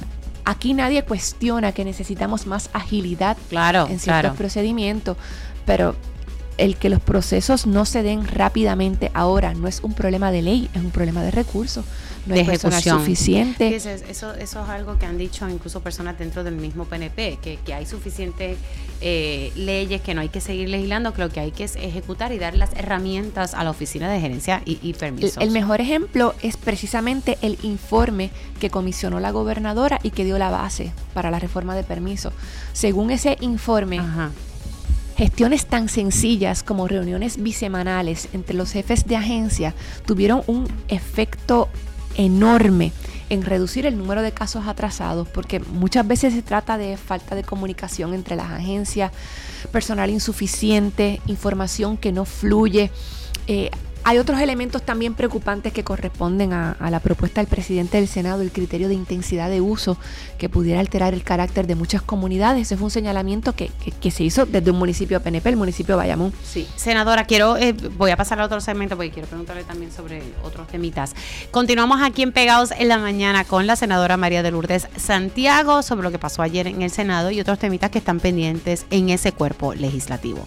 aquí nadie cuestiona que necesitamos más agilidad claro, en ciertos claro. procedimientos, pero el que los procesos no se den rápidamente ahora no es un problema de ley, es un problema de recursos. No hay personal suficiente. Eso, eso, eso es algo que han dicho incluso personas dentro del mismo P N P, que, que hay suficientes eh, leyes, que no hay que seguir legislando, que lo que hay que es ejecutar y dar las herramientas a la Oficina de Gerencia y, y Permisos. El, el mejor ejemplo es precisamente el informe que comisionó la gobernadora y que dio la base para la reforma de permisos. Según ese informe, Ajá. gestiones tan sencillas como reuniones bisemanales entre los jefes de agencia tuvieron un efecto enorme en reducir el número de casos atrasados, porque muchas veces se trata de falta de comunicación entre las agencias, personal insuficiente, información que no fluye. Eh, Hay otros elementos también preocupantes que corresponden a, a la propuesta del presidente del Senado, el criterio de intensidad de uso que pudiera alterar el carácter de muchas comunidades. Ese fue un señalamiento que, que, que se hizo desde un municipio P N P, el municipio de Bayamón. Sí, senadora, quiero eh, voy a pasar a otro segmento porque quiero preguntarle también sobre otros temitas. Continuamos aquí en Pegados en la Mañana con la senadora María de Lourdes Santiago sobre lo que pasó ayer en el Senado y otros temitas que están pendientes en ese cuerpo legislativo.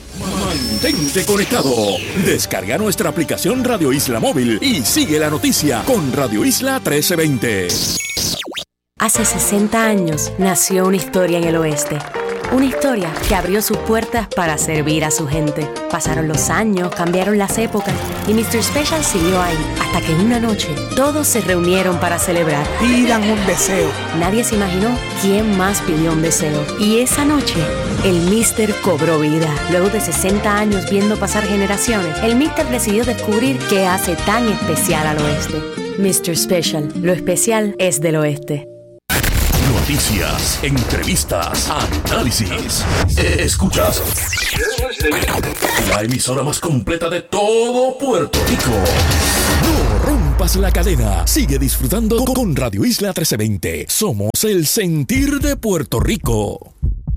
Mantente conectado. Descarga nuestra aplicación Radio Isla Móvil y sigue la noticia con Radio Isla trece veinte. Hace sesenta años nació una historia en el oeste. Una historia que abrió sus puertas para servir a su gente. Pasaron los años, cambiaron las épocas y mister Special siguió ahí. Hasta que una noche todos se reunieron para celebrar. Pidan un deseo. Nadie se imaginó quién más pidió un deseo. Y esa noche, el Mister cobró vida. Luego de sesenta años viendo pasar generaciones, el Mister decidió descubrir qué hace tan especial al oeste. mister Special, lo especial es del oeste. Noticias, entrevistas, análisis. Escuchas la emisora más completa de todo Puerto Rico. No rompas la cadena. Sigue disfrutando con Radio Isla trece veinte. Somos el sentir de Puerto Rico.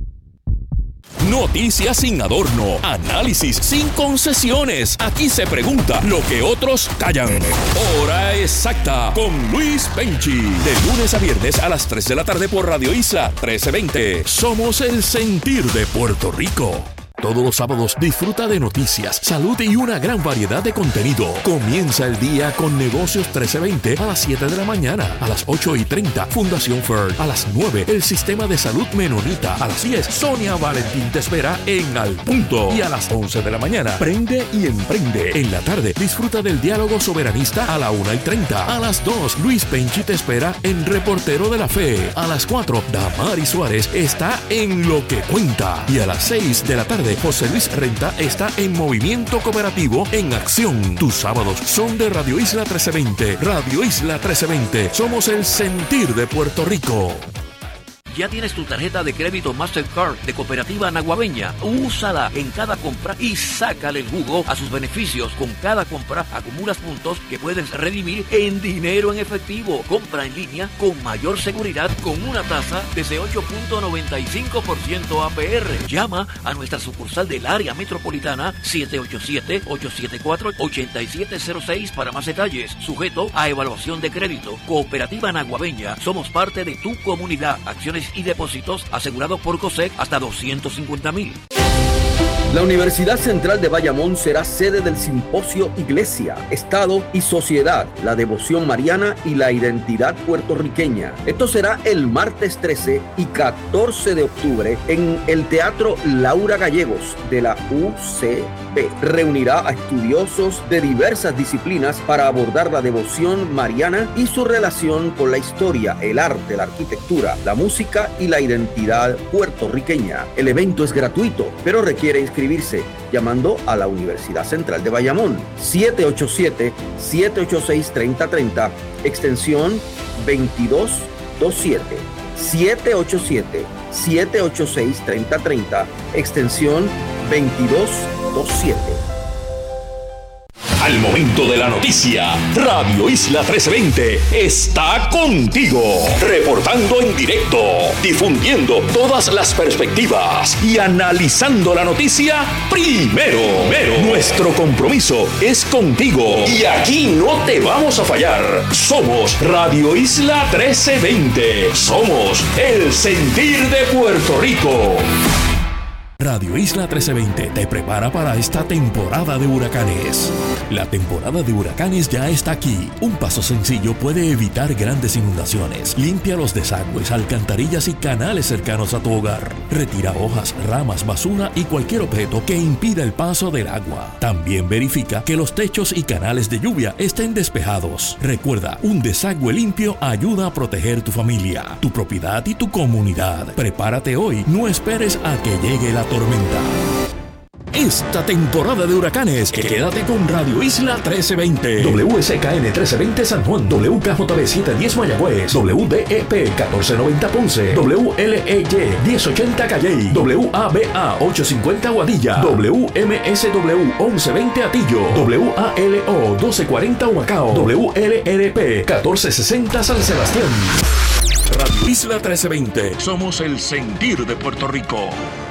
Noticias sin adorno, análisis sin concesiones. Aquí se pregunta lo que otros callan. Hora exacta con Luis Penchi. De lunes a viernes a las tres de la tarde por Radio Isla trece veinte. Somos el sentir de Puerto Rico. Todos los sábados disfruta de noticias, salud y una gran variedad de contenido. Comienza el día con Negocios trece veinte a las siete de la mañana. A las ocho y treinta, Fundación Ferd. A las nueve, el Sistema de Salud Menonita. A las diez, Sonia Valentín te espera en Al Punto. Y a las once de la mañana, Prende y Emprende. En la tarde, disfruta del diálogo soberanista a la una y treinta. A las dos, Luis Penchi te espera en Reportero de la Fe. A las cuatro, Damari Suárez está en Lo que Cuenta. Y a las seis de la tarde, José Luis Renta está en Movimiento Cooperativo en Acción. Tus sábados son de Radio Isla trece veinte. Radio Isla trece veinte. Somos el sentir de Puerto Rico. ¿Ya tienes tu tarjeta de crédito Mastercard de Cooperativa Naguabeña? Úsala en cada compra y sácale el jugo a sus beneficios. Con cada compra acumulas puntos que puedes redimir en dinero en efectivo. Compra en línea con mayor seguridad con una tasa desde ocho punto noventa y cinco por ciento A P R. Llama a nuestra sucursal del área metropolitana siete ocho siete, ocho siete cuatro, ocho siete cero seis para más detalles. Sujeto a evaluación de crédito. Cooperativa Naguabeña. Somos parte de tu comunidad. Acciones y depósitos asegurados por COSEC hasta doscientos cincuenta mil. La Universidad Central de Bayamón será sede del simposio Iglesia, Estado y Sociedad, la devoción mariana y la identidad puertorriqueña. Esto será el martes trece y catorce de octubre en el Teatro Laura Gallegos de la U C B. Reunirá a estudiosos de diversas disciplinas para abordar la devoción mariana y su relación con la historia, el arte, la arquitectura, la música y la identidad puertorriqueña. El evento es gratuito, pero requiere inscribirse llamando a la Universidad Central de Bayamón siete ocho siete, siete ocho seis, tres cero tres cero, extensión veintidós veintisiete, siete ocho siete, siete ocho seis, tres cero tres cero, extensión veintidós veintisiete. Al momento de la noticia, Radio Isla trece veinte está contigo, reportando en directo, difundiendo todas las perspectivas y analizando la noticia primero. primero. Nuestro compromiso es contigo y aquí no te vamos a fallar. Somos Radio Isla trece veinte. Somos el sentir de Puerto Rico. Radio Isla trece veinte te prepara para esta temporada de huracanes. La temporada de huracanes ya está aquí. Un paso sencillo puede evitar grandes inundaciones. Limpia los desagües, alcantarillas y canales cercanos a tu hogar. Retira hojas, ramas, basura y cualquier objeto que impida el paso del agua. También verifica que los techos y canales de lluvia estén despejados. Recuerda, un desagüe limpio ayuda a proteger tu familia, tu propiedad y tu comunidad. Prepárate hoy, no esperes a que llegue la tormenta. Esta temporada de huracanes, quédate con Radio Isla trece veinte. W S K N trece veinte San Juan, W K J B setecientos diez Mayagüez, W D E P catorce noventa Ponce, W L E Y diez ochenta Calley, W A B A ochocientos cincuenta Guadilla, W M S W once veinte Atillo, W A L O doce cuarenta Humacao, W L R P catorce sesenta San Sebastián. Radio Isla trece veinte. Somos el sentir de Puerto Rico.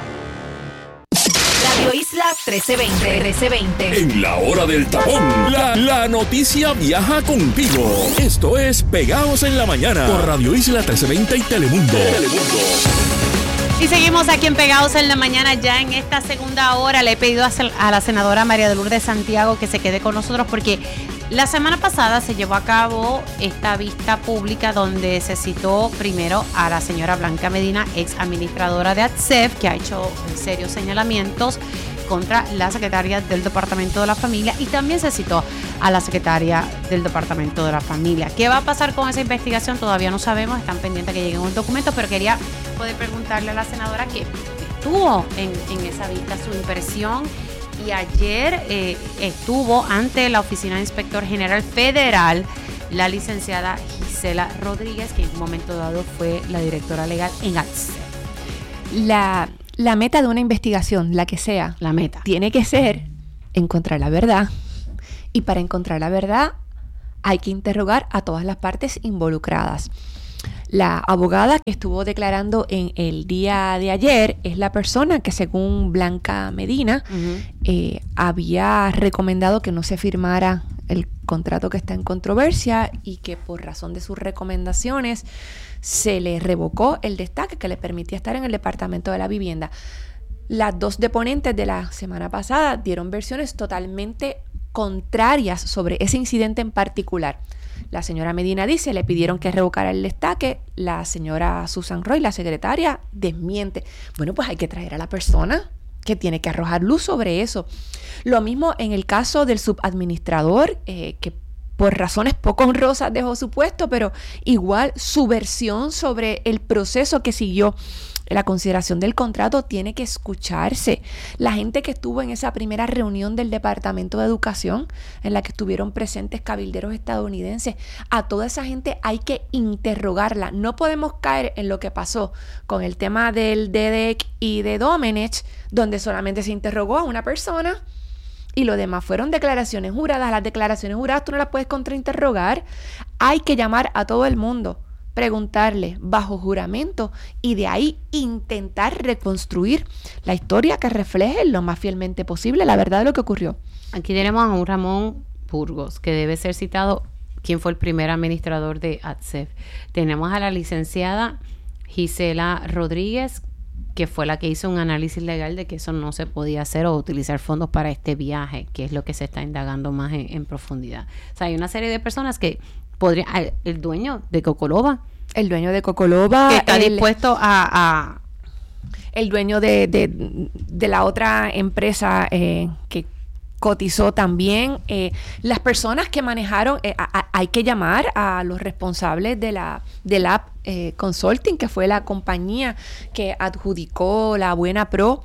Radio Isla trece veinte. trece veinte. En la hora del tapón, la, la noticia viaja contigo. Esto es Pegados en la Mañana por Radio Isla trece veinte y Telemundo. Telemundo. Y seguimos aquí en Pegados en la Mañana. Ya en esta segunda hora le he pedido a la senadora María de Lourdes Santiago que se quede con nosotros porque La semana pasada se llevó a cabo esta vista pública donde se citó primero a la señora Blanca Medina, ex administradora de A T S E F, que ha hecho serios señalamientos contra la secretaria del Departamento de la Familia, y también se citó a la secretaria del Departamento de la Familia. ¿Qué va a pasar con esa investigación? Todavía no sabemos, están pendientes que lleguen un documento, pero quería poder preguntarle a la senadora que estuvo en, en esa vista su impresión. Y ayer eh, estuvo ante la Oficina de Inspector General Federal la licenciada Gisela Rodríguez, que en un momento dado fue la directora legal en A T S E F. La, la meta de una investigación, la que sea, la meta, tiene que ser encontrar la verdad. Y para encontrar la verdad hay que interrogar a todas las partes involucradas. La abogada que estuvo declarando en el día de ayer es la persona que, según Blanca Medina, uh-huh. eh, había recomendado que no se firmara el contrato que está en controversia y que por razón de sus recomendaciones se le revocó el destaque que le permitía estar en el Departamento de la Vivienda. Las dos deponentes de la semana pasada dieron versiones totalmente contrarias sobre ese incidente en particular. La señora Medina dice, le pidieron que revocara el destaque. La señora Susan Roy, la secretaria, desmiente. Bueno, pues hay que traer a la persona que tiene que arrojar luz sobre eso. Lo mismo en el caso del subadministrador, eh, que por razones poco honrosas dejó su puesto, pero igual su versión sobre el proceso que siguió la consideración del contrato tiene que escucharse. La gente que estuvo en esa primera reunión del Departamento de Educación, en la que estuvieron presentes cabilderos estadounidenses, a toda esa gente hay que interrogarla. No podemos caer en lo que pasó con el tema del D D E C y de Domenech, donde solamente se interrogó a una persona y lo demás fueron declaraciones juradas. Las declaraciones juradas tú no las puedes contrainterrogar. Hay que llamar a todo el mundo, preguntarle bajo juramento y de ahí intentar reconstruir la historia que refleje lo más fielmente posible la verdad de lo que ocurrió. Aquí tenemos a un Ramón Burgos que debe ser citado, quien fue el primer administrador de A T S E F. Tenemos a la licenciada Gisela Rodríguez, que fue la que hizo un análisis legal de que eso no se podía hacer o utilizar fondos para este viaje, que es lo que se está indagando más en, en profundidad. O sea, hay una serie de personas que podría, el dueño de Cocoloba, el dueño de Cocoloba, que está el, dispuesto a, a el dueño de, de, de la otra empresa eh, que cotizó también, eh, las personas que manejaron, eh, a, a, hay que llamar a los responsables de la del App eh, Consulting, que fue la compañía que adjudicó la Buena Pro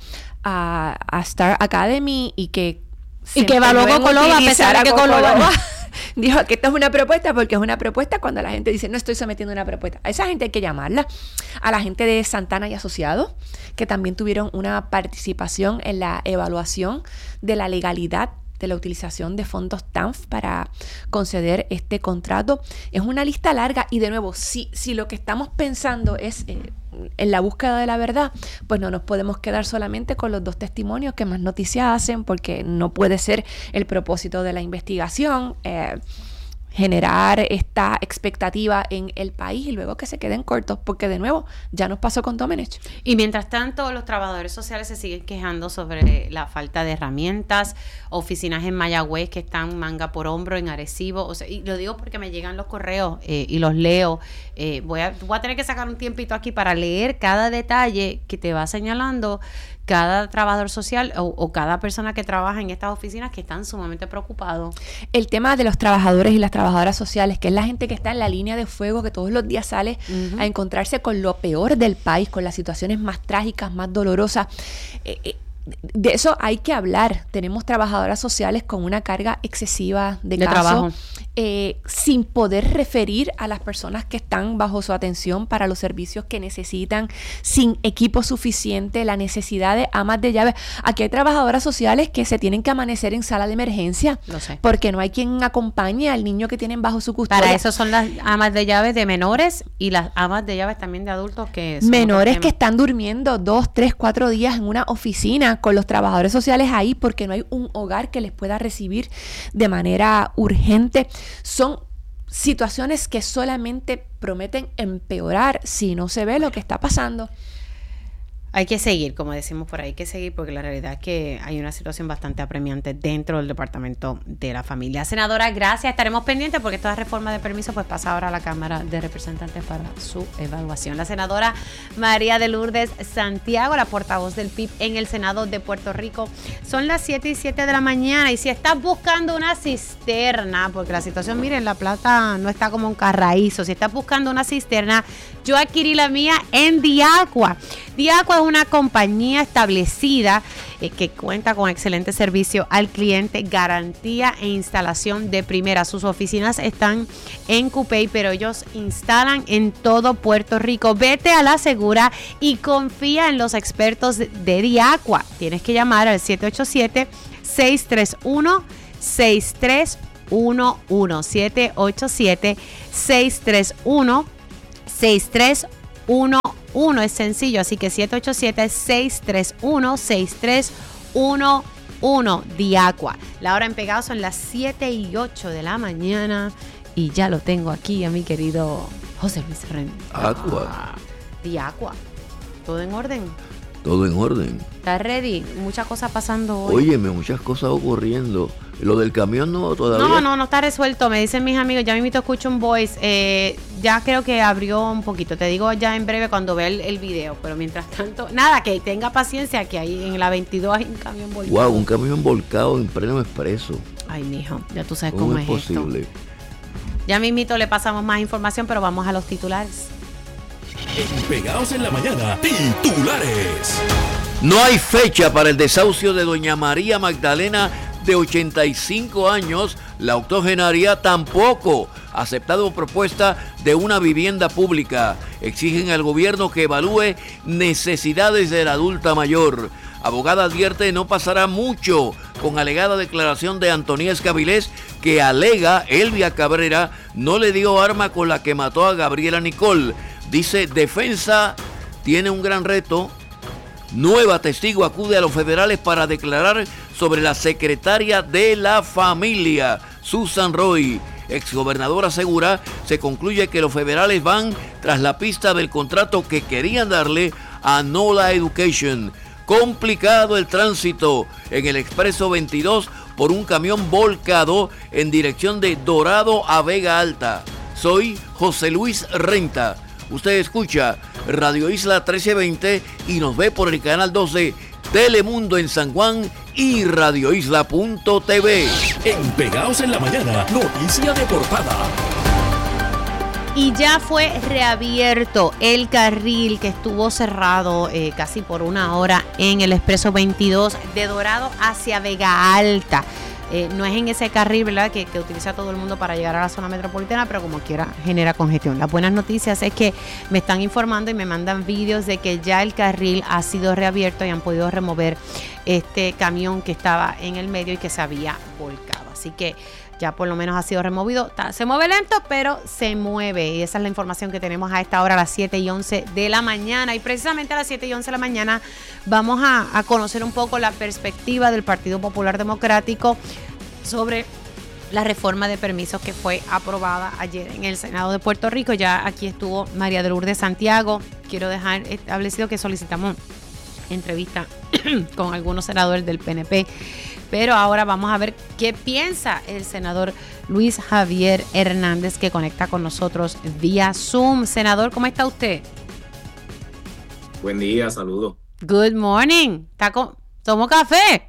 a, a Star Academy y que y que evaluó Cocoloba a pesar de que Cocoloba dijo que esto es una propuesta, porque es una propuesta cuando la gente dice no estoy sometiendo una propuesta. A esa gente hay que llamarla. A la gente de Santana y Asociados, que también tuvieron una participación en la evaluación de la legalidad de la utilización de fondos T A N F para conceder este contrato. Es una lista larga y, de nuevo, si, si lo que estamos pensando es eh, en la búsqueda de la verdad, pues no nos podemos quedar solamente con los dos testimonios que más noticias hacen, porque no puede ser el propósito de la investigación eh, generar esta expectativa en el país y luego que se queden cortos, porque de nuevo ya nos pasó con Domenech. Y mientras tanto, los trabajadores sociales se siguen quejando sobre la falta de herramientas, oficinas en Mayagüez que están manga por hombro, en Arecibo, o sea, y lo digo porque me llegan los correos eh, y los leo. Eh, voy a, voy a tener que sacar un tiempito aquí para leer cada detalle que te va señalando cada trabajador social o, o cada persona que trabaja en estas oficinas, que están sumamente preocupados. El tema de los trabajadores y las trabajadoras sociales, que es la gente que está en la línea de fuego, que todos los días sale uh-huh. a encontrarse con lo peor del país, con las situaciones más trágicas, más dolorosas. Eh, eh, de eso hay que hablar. Tenemos trabajadoras sociales con una carga excesiva de, de casos, trabajo. Eh, sin poder referir a las personas que están bajo su atención para los servicios que necesitan, sin equipo suficiente, la necesidad de amas de llaves. Aquí hay trabajadoras sociales que se tienen que amanecer en sala de emergencia, Lo sé. porque no hay quien acompañe al niño que tienen bajo su custodia. Para eso son las amas de llaves de menores y las amas de llaves también de adultos, que son menores que están durmiendo dos, tres, cuatro días en una oficina con los trabajadores sociales ahí porque no hay un hogar que les pueda recibir de manera urgente. Son situaciones que solamente prometen empeorar si no se ve lo que está pasando. Hay que seguir, como decimos por ahí, hay que seguir porque la realidad es que hay una situación bastante apremiante dentro del Departamento de la Familia. Senadora, gracias. Estaremos pendientes porque esta reforma de permiso pues pasa ahora a la Cámara de Representantes para su evaluación. La senadora María de Lourdes Santiago, la portavoz del P I B en el Senado de Puerto Rico. Son las siete y siete de la mañana y si estás buscando una cisterna, porque la situación, miren, La Plata no está como un carraízo. Si estás buscando una cisterna, yo adquirí la mía en Diaqua. Diaqua es una compañía establecida eh, que cuenta con excelente servicio al cliente, garantía e instalación de primera. Sus oficinas están en Cupey, pero ellos instalan en todo Puerto Rico. Vete a la segura y confía en los expertos de Diaqua. Tienes que llamar al siete ocho siete, seis tres uno, seis tres uno uno. siete ocho siete, seis tres uno, seis tres uno uno. Uno es sencillo, así que siete ocho siete, seis tres uno, seis tres uno uno. Diaqua. La hora en Pegado son las siete y ocho de la mañana y ya lo tengo aquí a mi querido José Luis Renta. Aqua. Diaqua. ¿Todo en orden? Todo en orden. ¿Estás ready? Muchas cosas pasando hoy. Óyeme, muchas cosas ocurriendo. Lo del camión no todavía. No, no, no está resuelto. Me dicen mis amigos, ya mismo escucho un voice. Eh, ya creo que abrió un poquito. Te digo ya en breve cuando vea el, el video. Pero mientras tanto, nada, que tenga paciencia, que ahí en la veintidós hay un camión volcado. Wow, un camión volcado en pleno expreso. Ay, mijo, ya tú sabes ¿Cómo, cómo es es posible? esto. Ya mismito le pasamos más información, pero vamos a los titulares. En Pegados en la Mañana, titulares. No hay fecha para el desahucio de doña María Magdalena, de ochenta y cinco años. La octogenaria tampoco ha aceptado propuesta de una vivienda pública. Exigen al gobierno que evalúe necesidades de la adulta mayor. Abogada advierte no pasará mucho con alegada declaración de Antonia Escabilés, que alega Elvia Cabrera no le dio arma con la que mató a Gabriela Nicole. Dice, defensa tiene un gran reto. Nueva testigo acude a los federales para declarar sobre la secretaria de la familia, Susan Roy. Exgobernadora asegura, se concluye que los federales van tras la pista del contrato que querían darle a Nola Education. Complicado el tránsito en el Expreso veintidós por un camión volcado en dirección de Dorado a Vega Alta. Soy José Luis Renta. Usted escucha Radio Isla trece veinte y nos ve por el canal doce Telemundo en San Juan y radio isla punto t v. En Pegados en la Mañana, noticia de portada. Y ya fue reabierto el carril que estuvo cerrado eh, casi por una hora en el Expreso veintidós de Dorado hacia Vega Alta. Eh, no es en ese carril, ¿verdad?, que, que utiliza todo el mundo para llegar a la zona metropolitana, pero como quiera genera congestión. Las buenas noticias es que me están informando y me mandan vídeos de que ya el carril ha sido reabierto y han podido remover este camión que estaba en el medio y que se había volcado. Así que ya por lo menos ha sido removido. Se mueve lento, pero se mueve. Y esa es la información que tenemos a esta hora, a las siete y once de la mañana. Y precisamente a las siete y once de la mañana vamos a, a conocer un poco la perspectiva del Partido Popular Democrático sobre la reforma de permisos que fue aprobada ayer en el Senado de Puerto Rico. Ya aquí estuvo María de Lourdes Santiago. Quiero dejar establecido que solicitamos entrevista con algunos senadores del P N P. Pero ahora vamos a ver qué piensa el senador Luis Javier Hernández, que conecta con nosotros vía Zoom. Senador, ¿cómo está usted? Buen día, saludos. Good morning. ¿Está con... ¿Tomo café?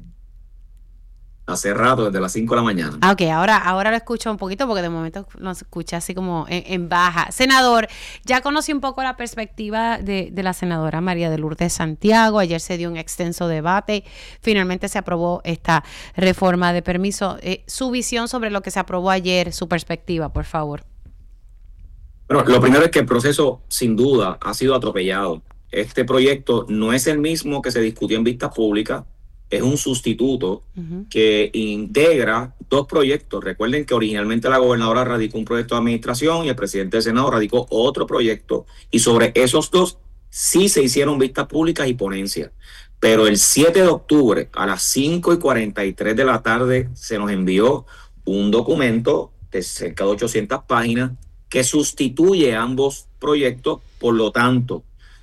Hace rato, desde las cinco de la mañana. Ah, ok, ahora, ahora lo escucho un poquito porque de momento lo escucha así como en, en baja. Senador, ya conocí un poco la perspectiva de, de la senadora María de Lourdes Santiago. Ayer se dio un extenso debate. Finalmente se aprobó esta reforma de permiso. Eh, su visión sobre lo que se aprobó ayer, su perspectiva, por favor. Bueno, lo primero es que el proceso, sin duda, ha sido atropellado. Este proyecto no es el mismo que se discutió en vistas públicas. Es un sustituto uh-huh. que integra dos proyectos. Recuerden que originalmente la gobernadora radicó un proyecto de administración y el presidente del Senado radicó otro proyecto. Y sobre esos dos sí se hicieron vistas públicas y ponencias. Pero el siete de octubre a las cinco y cuarenta y tres de la tarde se nos envió un documento de cerca de ochocientas páginas que sustituye ambos proyectos. Por lo tanto,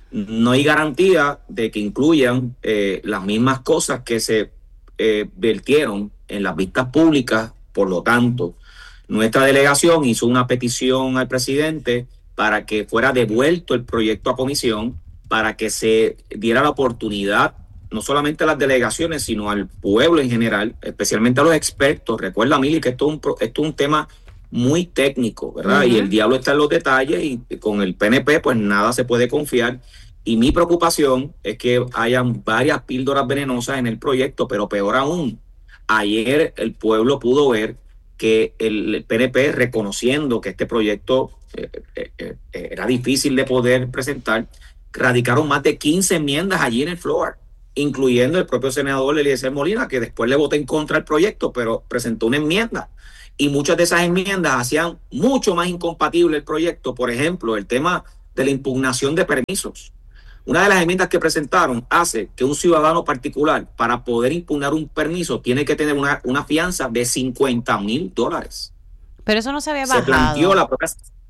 no hay garantía de que incluyan eh, las mismas cosas que se eh, vertieron en las vistas públicas. Por lo tanto, nuestra delegación hizo una petición al presidente para que fuera devuelto el proyecto a comisión, para que se diera la oportunidad, no solamente a las delegaciones, sino al pueblo en general, especialmente a los expertos. Recuerda, Mili, que esto es un, esto es un tema muy técnico, ¿verdad? Uh-huh. Y el diablo está en los detalles, y con el P N P pues nada se puede confiar. Y mi preocupación es que hayan varias píldoras venenosas en el proyecto, pero peor aún, ayer el pueblo pudo ver que el P N P, reconociendo que este proyecto eh, eh, eh, era difícil de poder presentar, radicaron más de quince enmiendas allí en el floor, incluyendo el propio senador Eliezer Molina, que después le votó en contra del proyecto, pero presentó una enmienda. Y muchas de esas enmiendas hacían mucho más incompatible el proyecto. Por ejemplo, el tema de la impugnación de permisos. Una de las enmiendas que presentaron hace que un ciudadano particular, para poder impugnar un permiso, tiene que tener una, una fianza de cincuenta mil dólares. Pero eso no se había bajado. Se planteó la propia...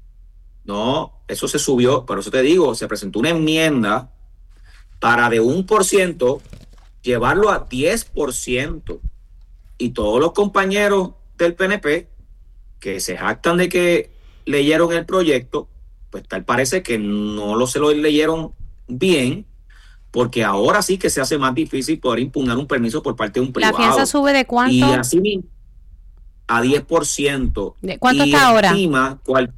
No, eso se subió, por eso te digo, se presentó una enmienda para de un por ciento llevarlo a diez por ciento. Y todos los compañeros del P N P que se jactan de que leyeron el proyecto, pues tal parece que no lo se lo leyeron bien, porque ahora sí que se hace más difícil poder impugnar un permiso por parte de un privado. ¿La fianza sube de cuánto? Y así mismo, a diez por ciento. ¿De cuánto y está ahora? Estima cuál,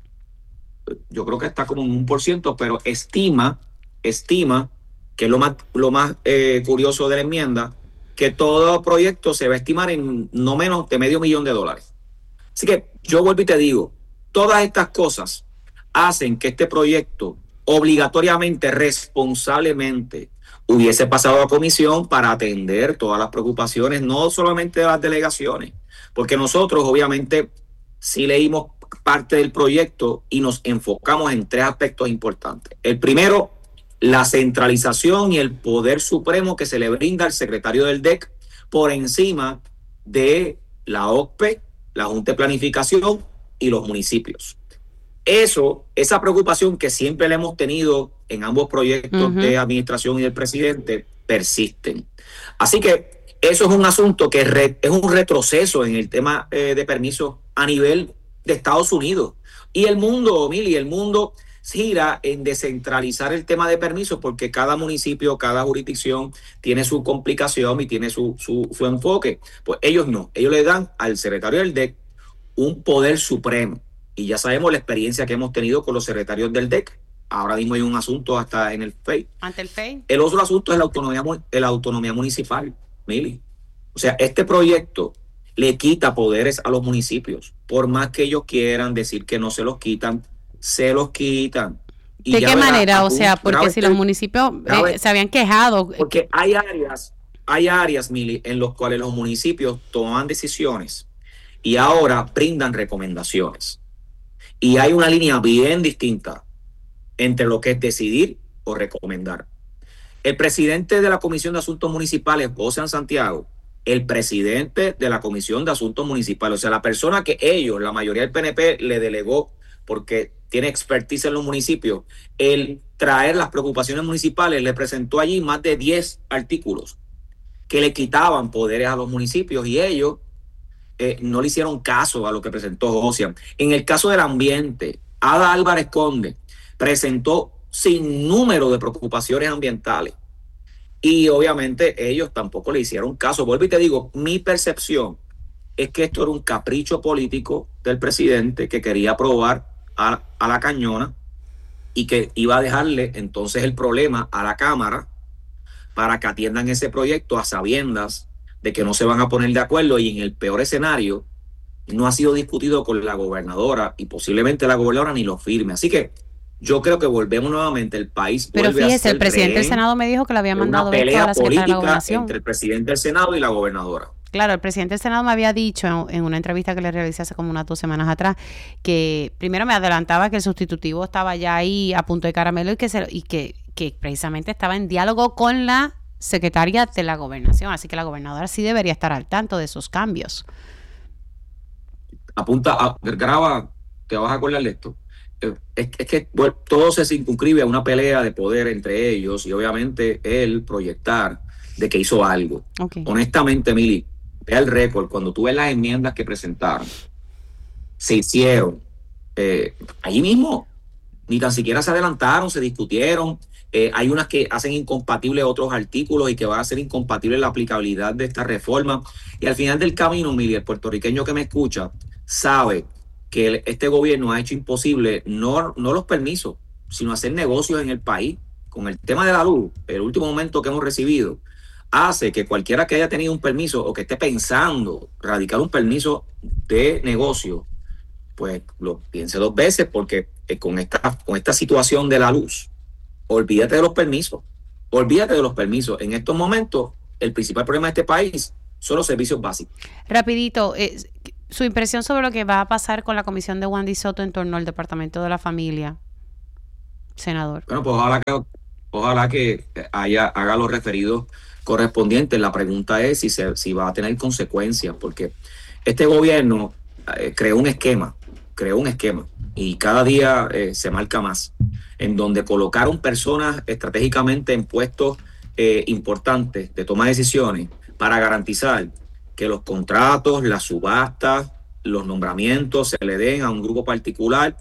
yo creo que está como en un por ciento, pero estima, estima, que es lo más, lo más eh, curioso de la enmienda, que todo proyecto se va a estimar en no menos de medio millón de dólares. Así que yo vuelvo y te digo, todas estas cosas hacen que este proyecto obligatoriamente, responsablemente, hubiese pasado a comisión para atender todas las preocupaciones, no solamente de las delegaciones, porque nosotros obviamente sí leímos parte del proyecto y nos enfocamos en tres aspectos importantes. El primero, la centralización y el poder supremo que se le brinda al secretario del D E C por encima de la O C P E, la Junta de Planificación y los municipios. Eso, esa preocupación que siempre le hemos tenido en ambos proyectos uh-huh. de administración y del presidente, persisten. Así que eso es un asunto que re, es un retroceso en el tema eh, de permisos a nivel de Estados Unidos. Y el mundo, Mili, el mundo gira en descentralizar el tema de permisos, porque cada municipio, cada jurisdicción tiene su complicación y tiene su, su, su enfoque. Pues ellos no, ellos le dan al secretario del D E C un poder supremo. Y ya sabemos la experiencia que hemos tenido con los secretarios del D E C. Ahora mismo hay un asunto hasta en el F E I. Ante el F E I. El otro asunto es la autonomía, la autonomía municipal, Mili. O sea, este proyecto le quita poderes a los municipios. Por más que ellos quieran decir que no se los quitan, se los quitan. Y ¿de qué manera? O sea, porque si los municipios eh, se habían quejado. Porque hay áreas, hay áreas, Mili, en los cuales los municipios toman decisiones y ahora brindan recomendaciones. Y hay una línea bien distinta entre lo que es decidir o recomendar. El presidente de la Comisión de Asuntos Municipales, José Santiago, el presidente de la Comisión de Asuntos Municipales, o sea, la persona que ellos, la mayoría del P N P, le delegó porque tiene expertise en los municipios, el traer las preocupaciones municipales, le presentó allí más de diez artículos que le quitaban poderes a los municipios y ellos eh, no le hicieron caso a lo que presentó José. En el caso del ambiente, Ada Álvarez Conde presentó sin número de preocupaciones ambientales y obviamente ellos tampoco le hicieron caso. Vuelvo y te digo, mi percepción es que esto era un capricho político del presidente que quería aprobar a, a la cañona y que iba a dejarle entonces el problema a la Cámara para que atiendan ese proyecto a sabiendas de que no se van a poner de acuerdo, y en el peor escenario no ha sido discutido con la gobernadora y posiblemente la gobernadora ni lo firme. Así que yo creo que volvemos nuevamente, el país Pero vuelve fíjese, a ser el presidente del Senado me dijo que le había mandado una pelea a la secretaria de la política Gobernación. entre el presidente del Senado y la gobernadora. Claro, el presidente del Senado me había dicho en, en una entrevista que le realicé hace como unas dos semanas atrás que primero me adelantaba que el sustitutivo estaba ya ahí a punto de caramelo y que se, y que, que precisamente estaba en diálogo con la secretaria de la Gobernación, así que la gobernadora sí debería estar al tanto de esos cambios. Apunta, a, graba, te vas a acordar de esto. es, es que bueno, todo se circunscribe a una pelea de poder entre ellos y obviamente él proyectar de que hizo algo. Okay. Honestamente, Mili, vea el récord, cuando tú ves las enmiendas que presentaron, se hicieron eh, allí mismo, ni tan siquiera se adelantaron, se discutieron. Eh, hay unas que hacen incompatibles otros artículos y que van a hacer incompatible la aplicabilidad de esta reforma. Y al final del camino, Mili, el puertorriqueño que me escucha sabe que el, este gobierno ha hecho imposible no, no los permisos, sino hacer negocios en el país. Con el tema de la luz, el último momento que hemos recibido, hace que cualquiera que haya tenido un permiso o que esté pensando radicar un permiso de negocio, pues lo piense dos veces, porque eh, con, esta, con esta situación de la luz, olvídate de los permisos, olvídate de los permisos. En estos momentos, el principal problema de este país son los servicios básicos. Rapidito, eh, su impresión sobre lo que va a pasar con la comisión de Wandy Soto en torno al Departamento de la Familia, senador. Bueno, pues ojalá que, ojalá que haya, haga los referidos correspondientes. La pregunta es si, se, si va a tener consecuencias, porque este gobierno eh, creó un esquema, creó un esquema y cada día eh, se marca más, en donde colocaron personas estratégicamente en puestos eh, importantes de toma de decisiones para garantizar que los contratos, las subastas, los nombramientos se le den a un grupo particular,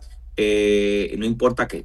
eh, no importa qué.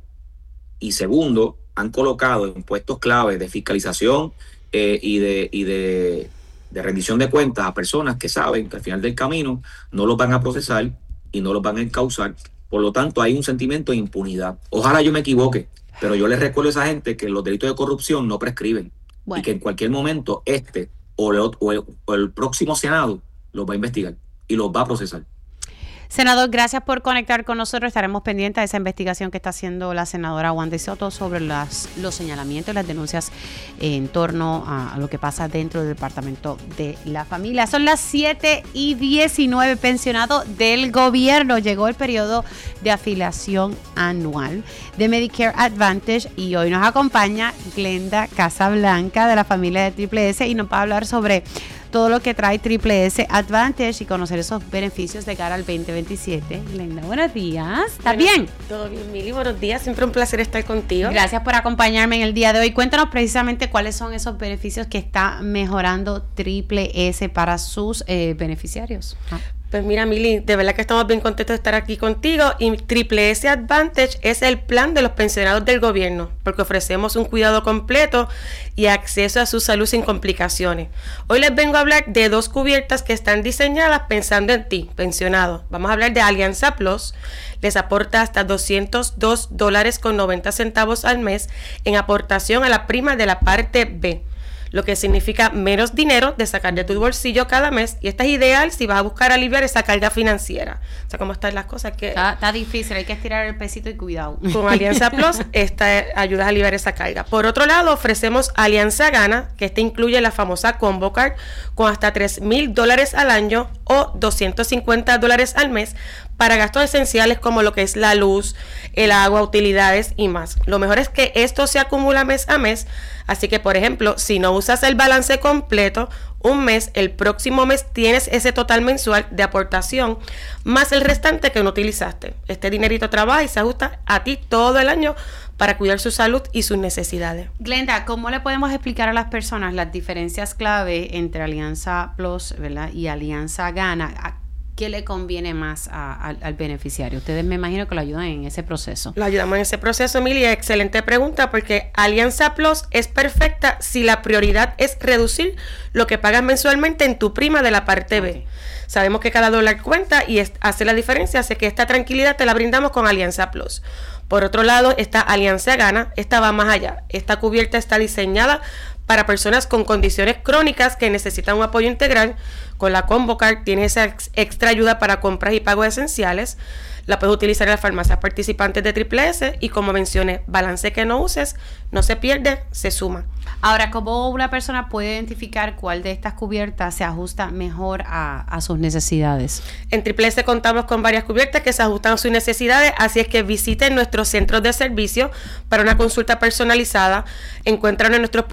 Y segundo, han colocado en puestos clave de fiscalización eh, y, de, y de, de rendición de cuentas a personas que saben que al final del camino no los van a procesar y no los van a encauzar. Por lo tanto, hay un sentimiento de impunidad. Ojalá yo me equivoque, pero yo les recuerdo a esa gente que los delitos de corrupción no prescriben. Bueno. Y que en cualquier momento este o el, o el, o el próximo Senado los va a investigar y los va a procesar. Senador, gracias por conectar con nosotros. Estaremos pendientes de esa investigación que está haciendo la senadora Wandy Soto sobre las, los señalamientos y las denuncias en torno a, a lo que pasa dentro del Departamento de la Familia. Son las siete y diecinueve. Pensionado del gobierno. Llegó el periodo de afiliación anual de Medicare Advantage y hoy nos acompaña Glenda Casablanca de la familia de Triple S y nos va a hablar sobre todo lo que trae Triple S Advantage y conocer esos beneficios de cara al veinte veintisiete. Glenda, buenos días. ¿Estás bueno, bien? Todo bien, Mili. Buenos días. Siempre un placer estar contigo. Gracias por acompañarme en el día de hoy. Cuéntanos precisamente cuáles son esos beneficios que está mejorando Triple S para sus eh, beneficiarios. Ah. Pues mira, Mili, de verdad que estamos bien contentos de estar aquí contigo y Triple S Advantage es el plan de los pensionados del gobierno porque ofrecemos un cuidado completo y acceso a su salud sin complicaciones. Hoy les vengo a hablar de dos cubiertas que están diseñadas pensando en ti, pensionado. Vamos a hablar de Alianza Plus. Les aporta hasta doscientos dos dólares con noventa centavos al mes en aportación a la prima de la parte B, lo que significa menos dinero de sacar de tu bolsillo cada mes, y esta es ideal si vas a buscar aliviar esa carga financiera. O sea, cómo están las cosas que... Está, está difícil, hay que estirar el pesito y cuidado. Con Alianza Plus, esta ayuda a aliviar esa carga. Por otro lado, ofrecemos Alianza Gana, que esta incluye la famosa Combo Card, con hasta tres mil dólares al año o doscientos cincuenta dólares al mes para gastos esenciales como lo que es la luz, el agua, utilidades y más. Lo mejor es que esto se acumula mes a mes, así que por ejemplo, si no usas el balance completo un mes, el próximo mes tienes ese total mensual de aportación más el restante que no utilizaste. Este dinerito trabaja y se ajusta a ti todo el año para cuidar su salud y sus necesidades. Glenda, ¿cómo le podemos explicar a las personas las diferencias clave entre Alianza Plus, ¿verdad?, y Alianza Gana? ¿Qué le conviene más a, a, al beneficiario? Ustedes me imagino que lo ayudan en ese proceso. Lo ayudamos en ese proceso, Emilia. Excelente pregunta, porque Alianza Plus es perfecta si la prioridad es reducir lo que pagas mensualmente en tu prima de la parte B. Okay. Sabemos que cada dólar cuenta y es, hace la diferencia, así que esta tranquilidad te la brindamos con Alianza Plus. Por otro lado, esta Alianza Gana, esta va más allá. Esta cubierta está diseñada para personas con condiciones crónicas que necesitan un apoyo integral. Con la Combo Card tienes esa ex- extra ayuda para compras y pagos esenciales. La puedes utilizar en las farmacias participantes de Triple S y, como mencioné, balance que no uses no se pierde, se suma. Ahora, ¿cómo una persona puede identificar cuál de estas cubiertas se ajusta mejor a, a sus necesidades? En Triple S contamos con varias cubiertas que se ajustan a sus necesidades, así es que visiten nuestros centros de servicio para una consulta personalizada. Encuentran en nuestros puntos de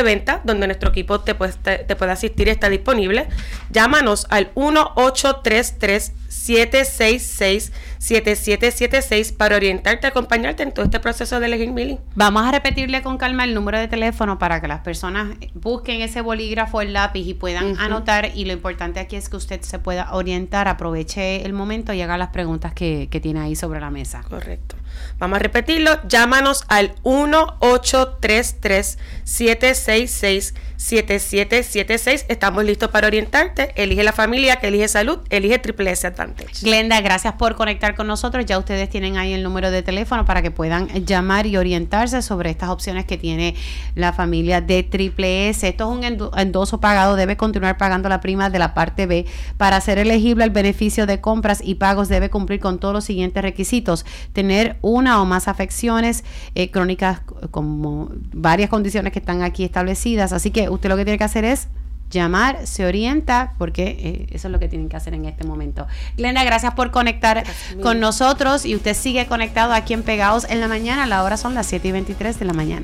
venta, donde nuestro equipo te puede, te, te puede asistir y está disponible. Llámanos al uno ocho tres tres, siete seis seis, siete siete siete seis para orientarte, acompañarte en todo este proceso de elegir milling. Vamos a repetirle con calma el número de teléfono para que las personas busquen ese bolígrafo, el lápiz y puedan uh-huh. anotar, y lo importante aquí es que usted se pueda orientar, aproveche el momento y haga las preguntas que, que tiene ahí sobre la mesa. Correcto. Vamos a repetirlo. Llámanos al uno ocho tres tres, siete seis seis, siete siete siete seis. Estamos listos para orientarte. Elige la familia que elige salud, elige Triple S Advantage. Glenda, gracias por conectar con nosotros. Ya ustedes tienen ahí el número de teléfono para que puedan llamar y orientarse sobre estas opciones que tiene la familia de Triple S. Esto es un endoso pagado. Debe continuar pagando la prima de la parte B. Para ser elegible al beneficio de compras y pagos debe cumplir con todos los siguientes requisitos: tener una o más afecciones eh, crónicas, como varias condiciones que están aquí establecidas. Así que usted lo que tiene que hacer es llamar, se orienta, porque eh, eso es lo que tienen que hacer en este momento. Glenda, gracias por conectar gracias, con nosotros, y usted sigue conectado aquí en Pegados en la Mañana. La hora son las siete y veintitrés de la mañana.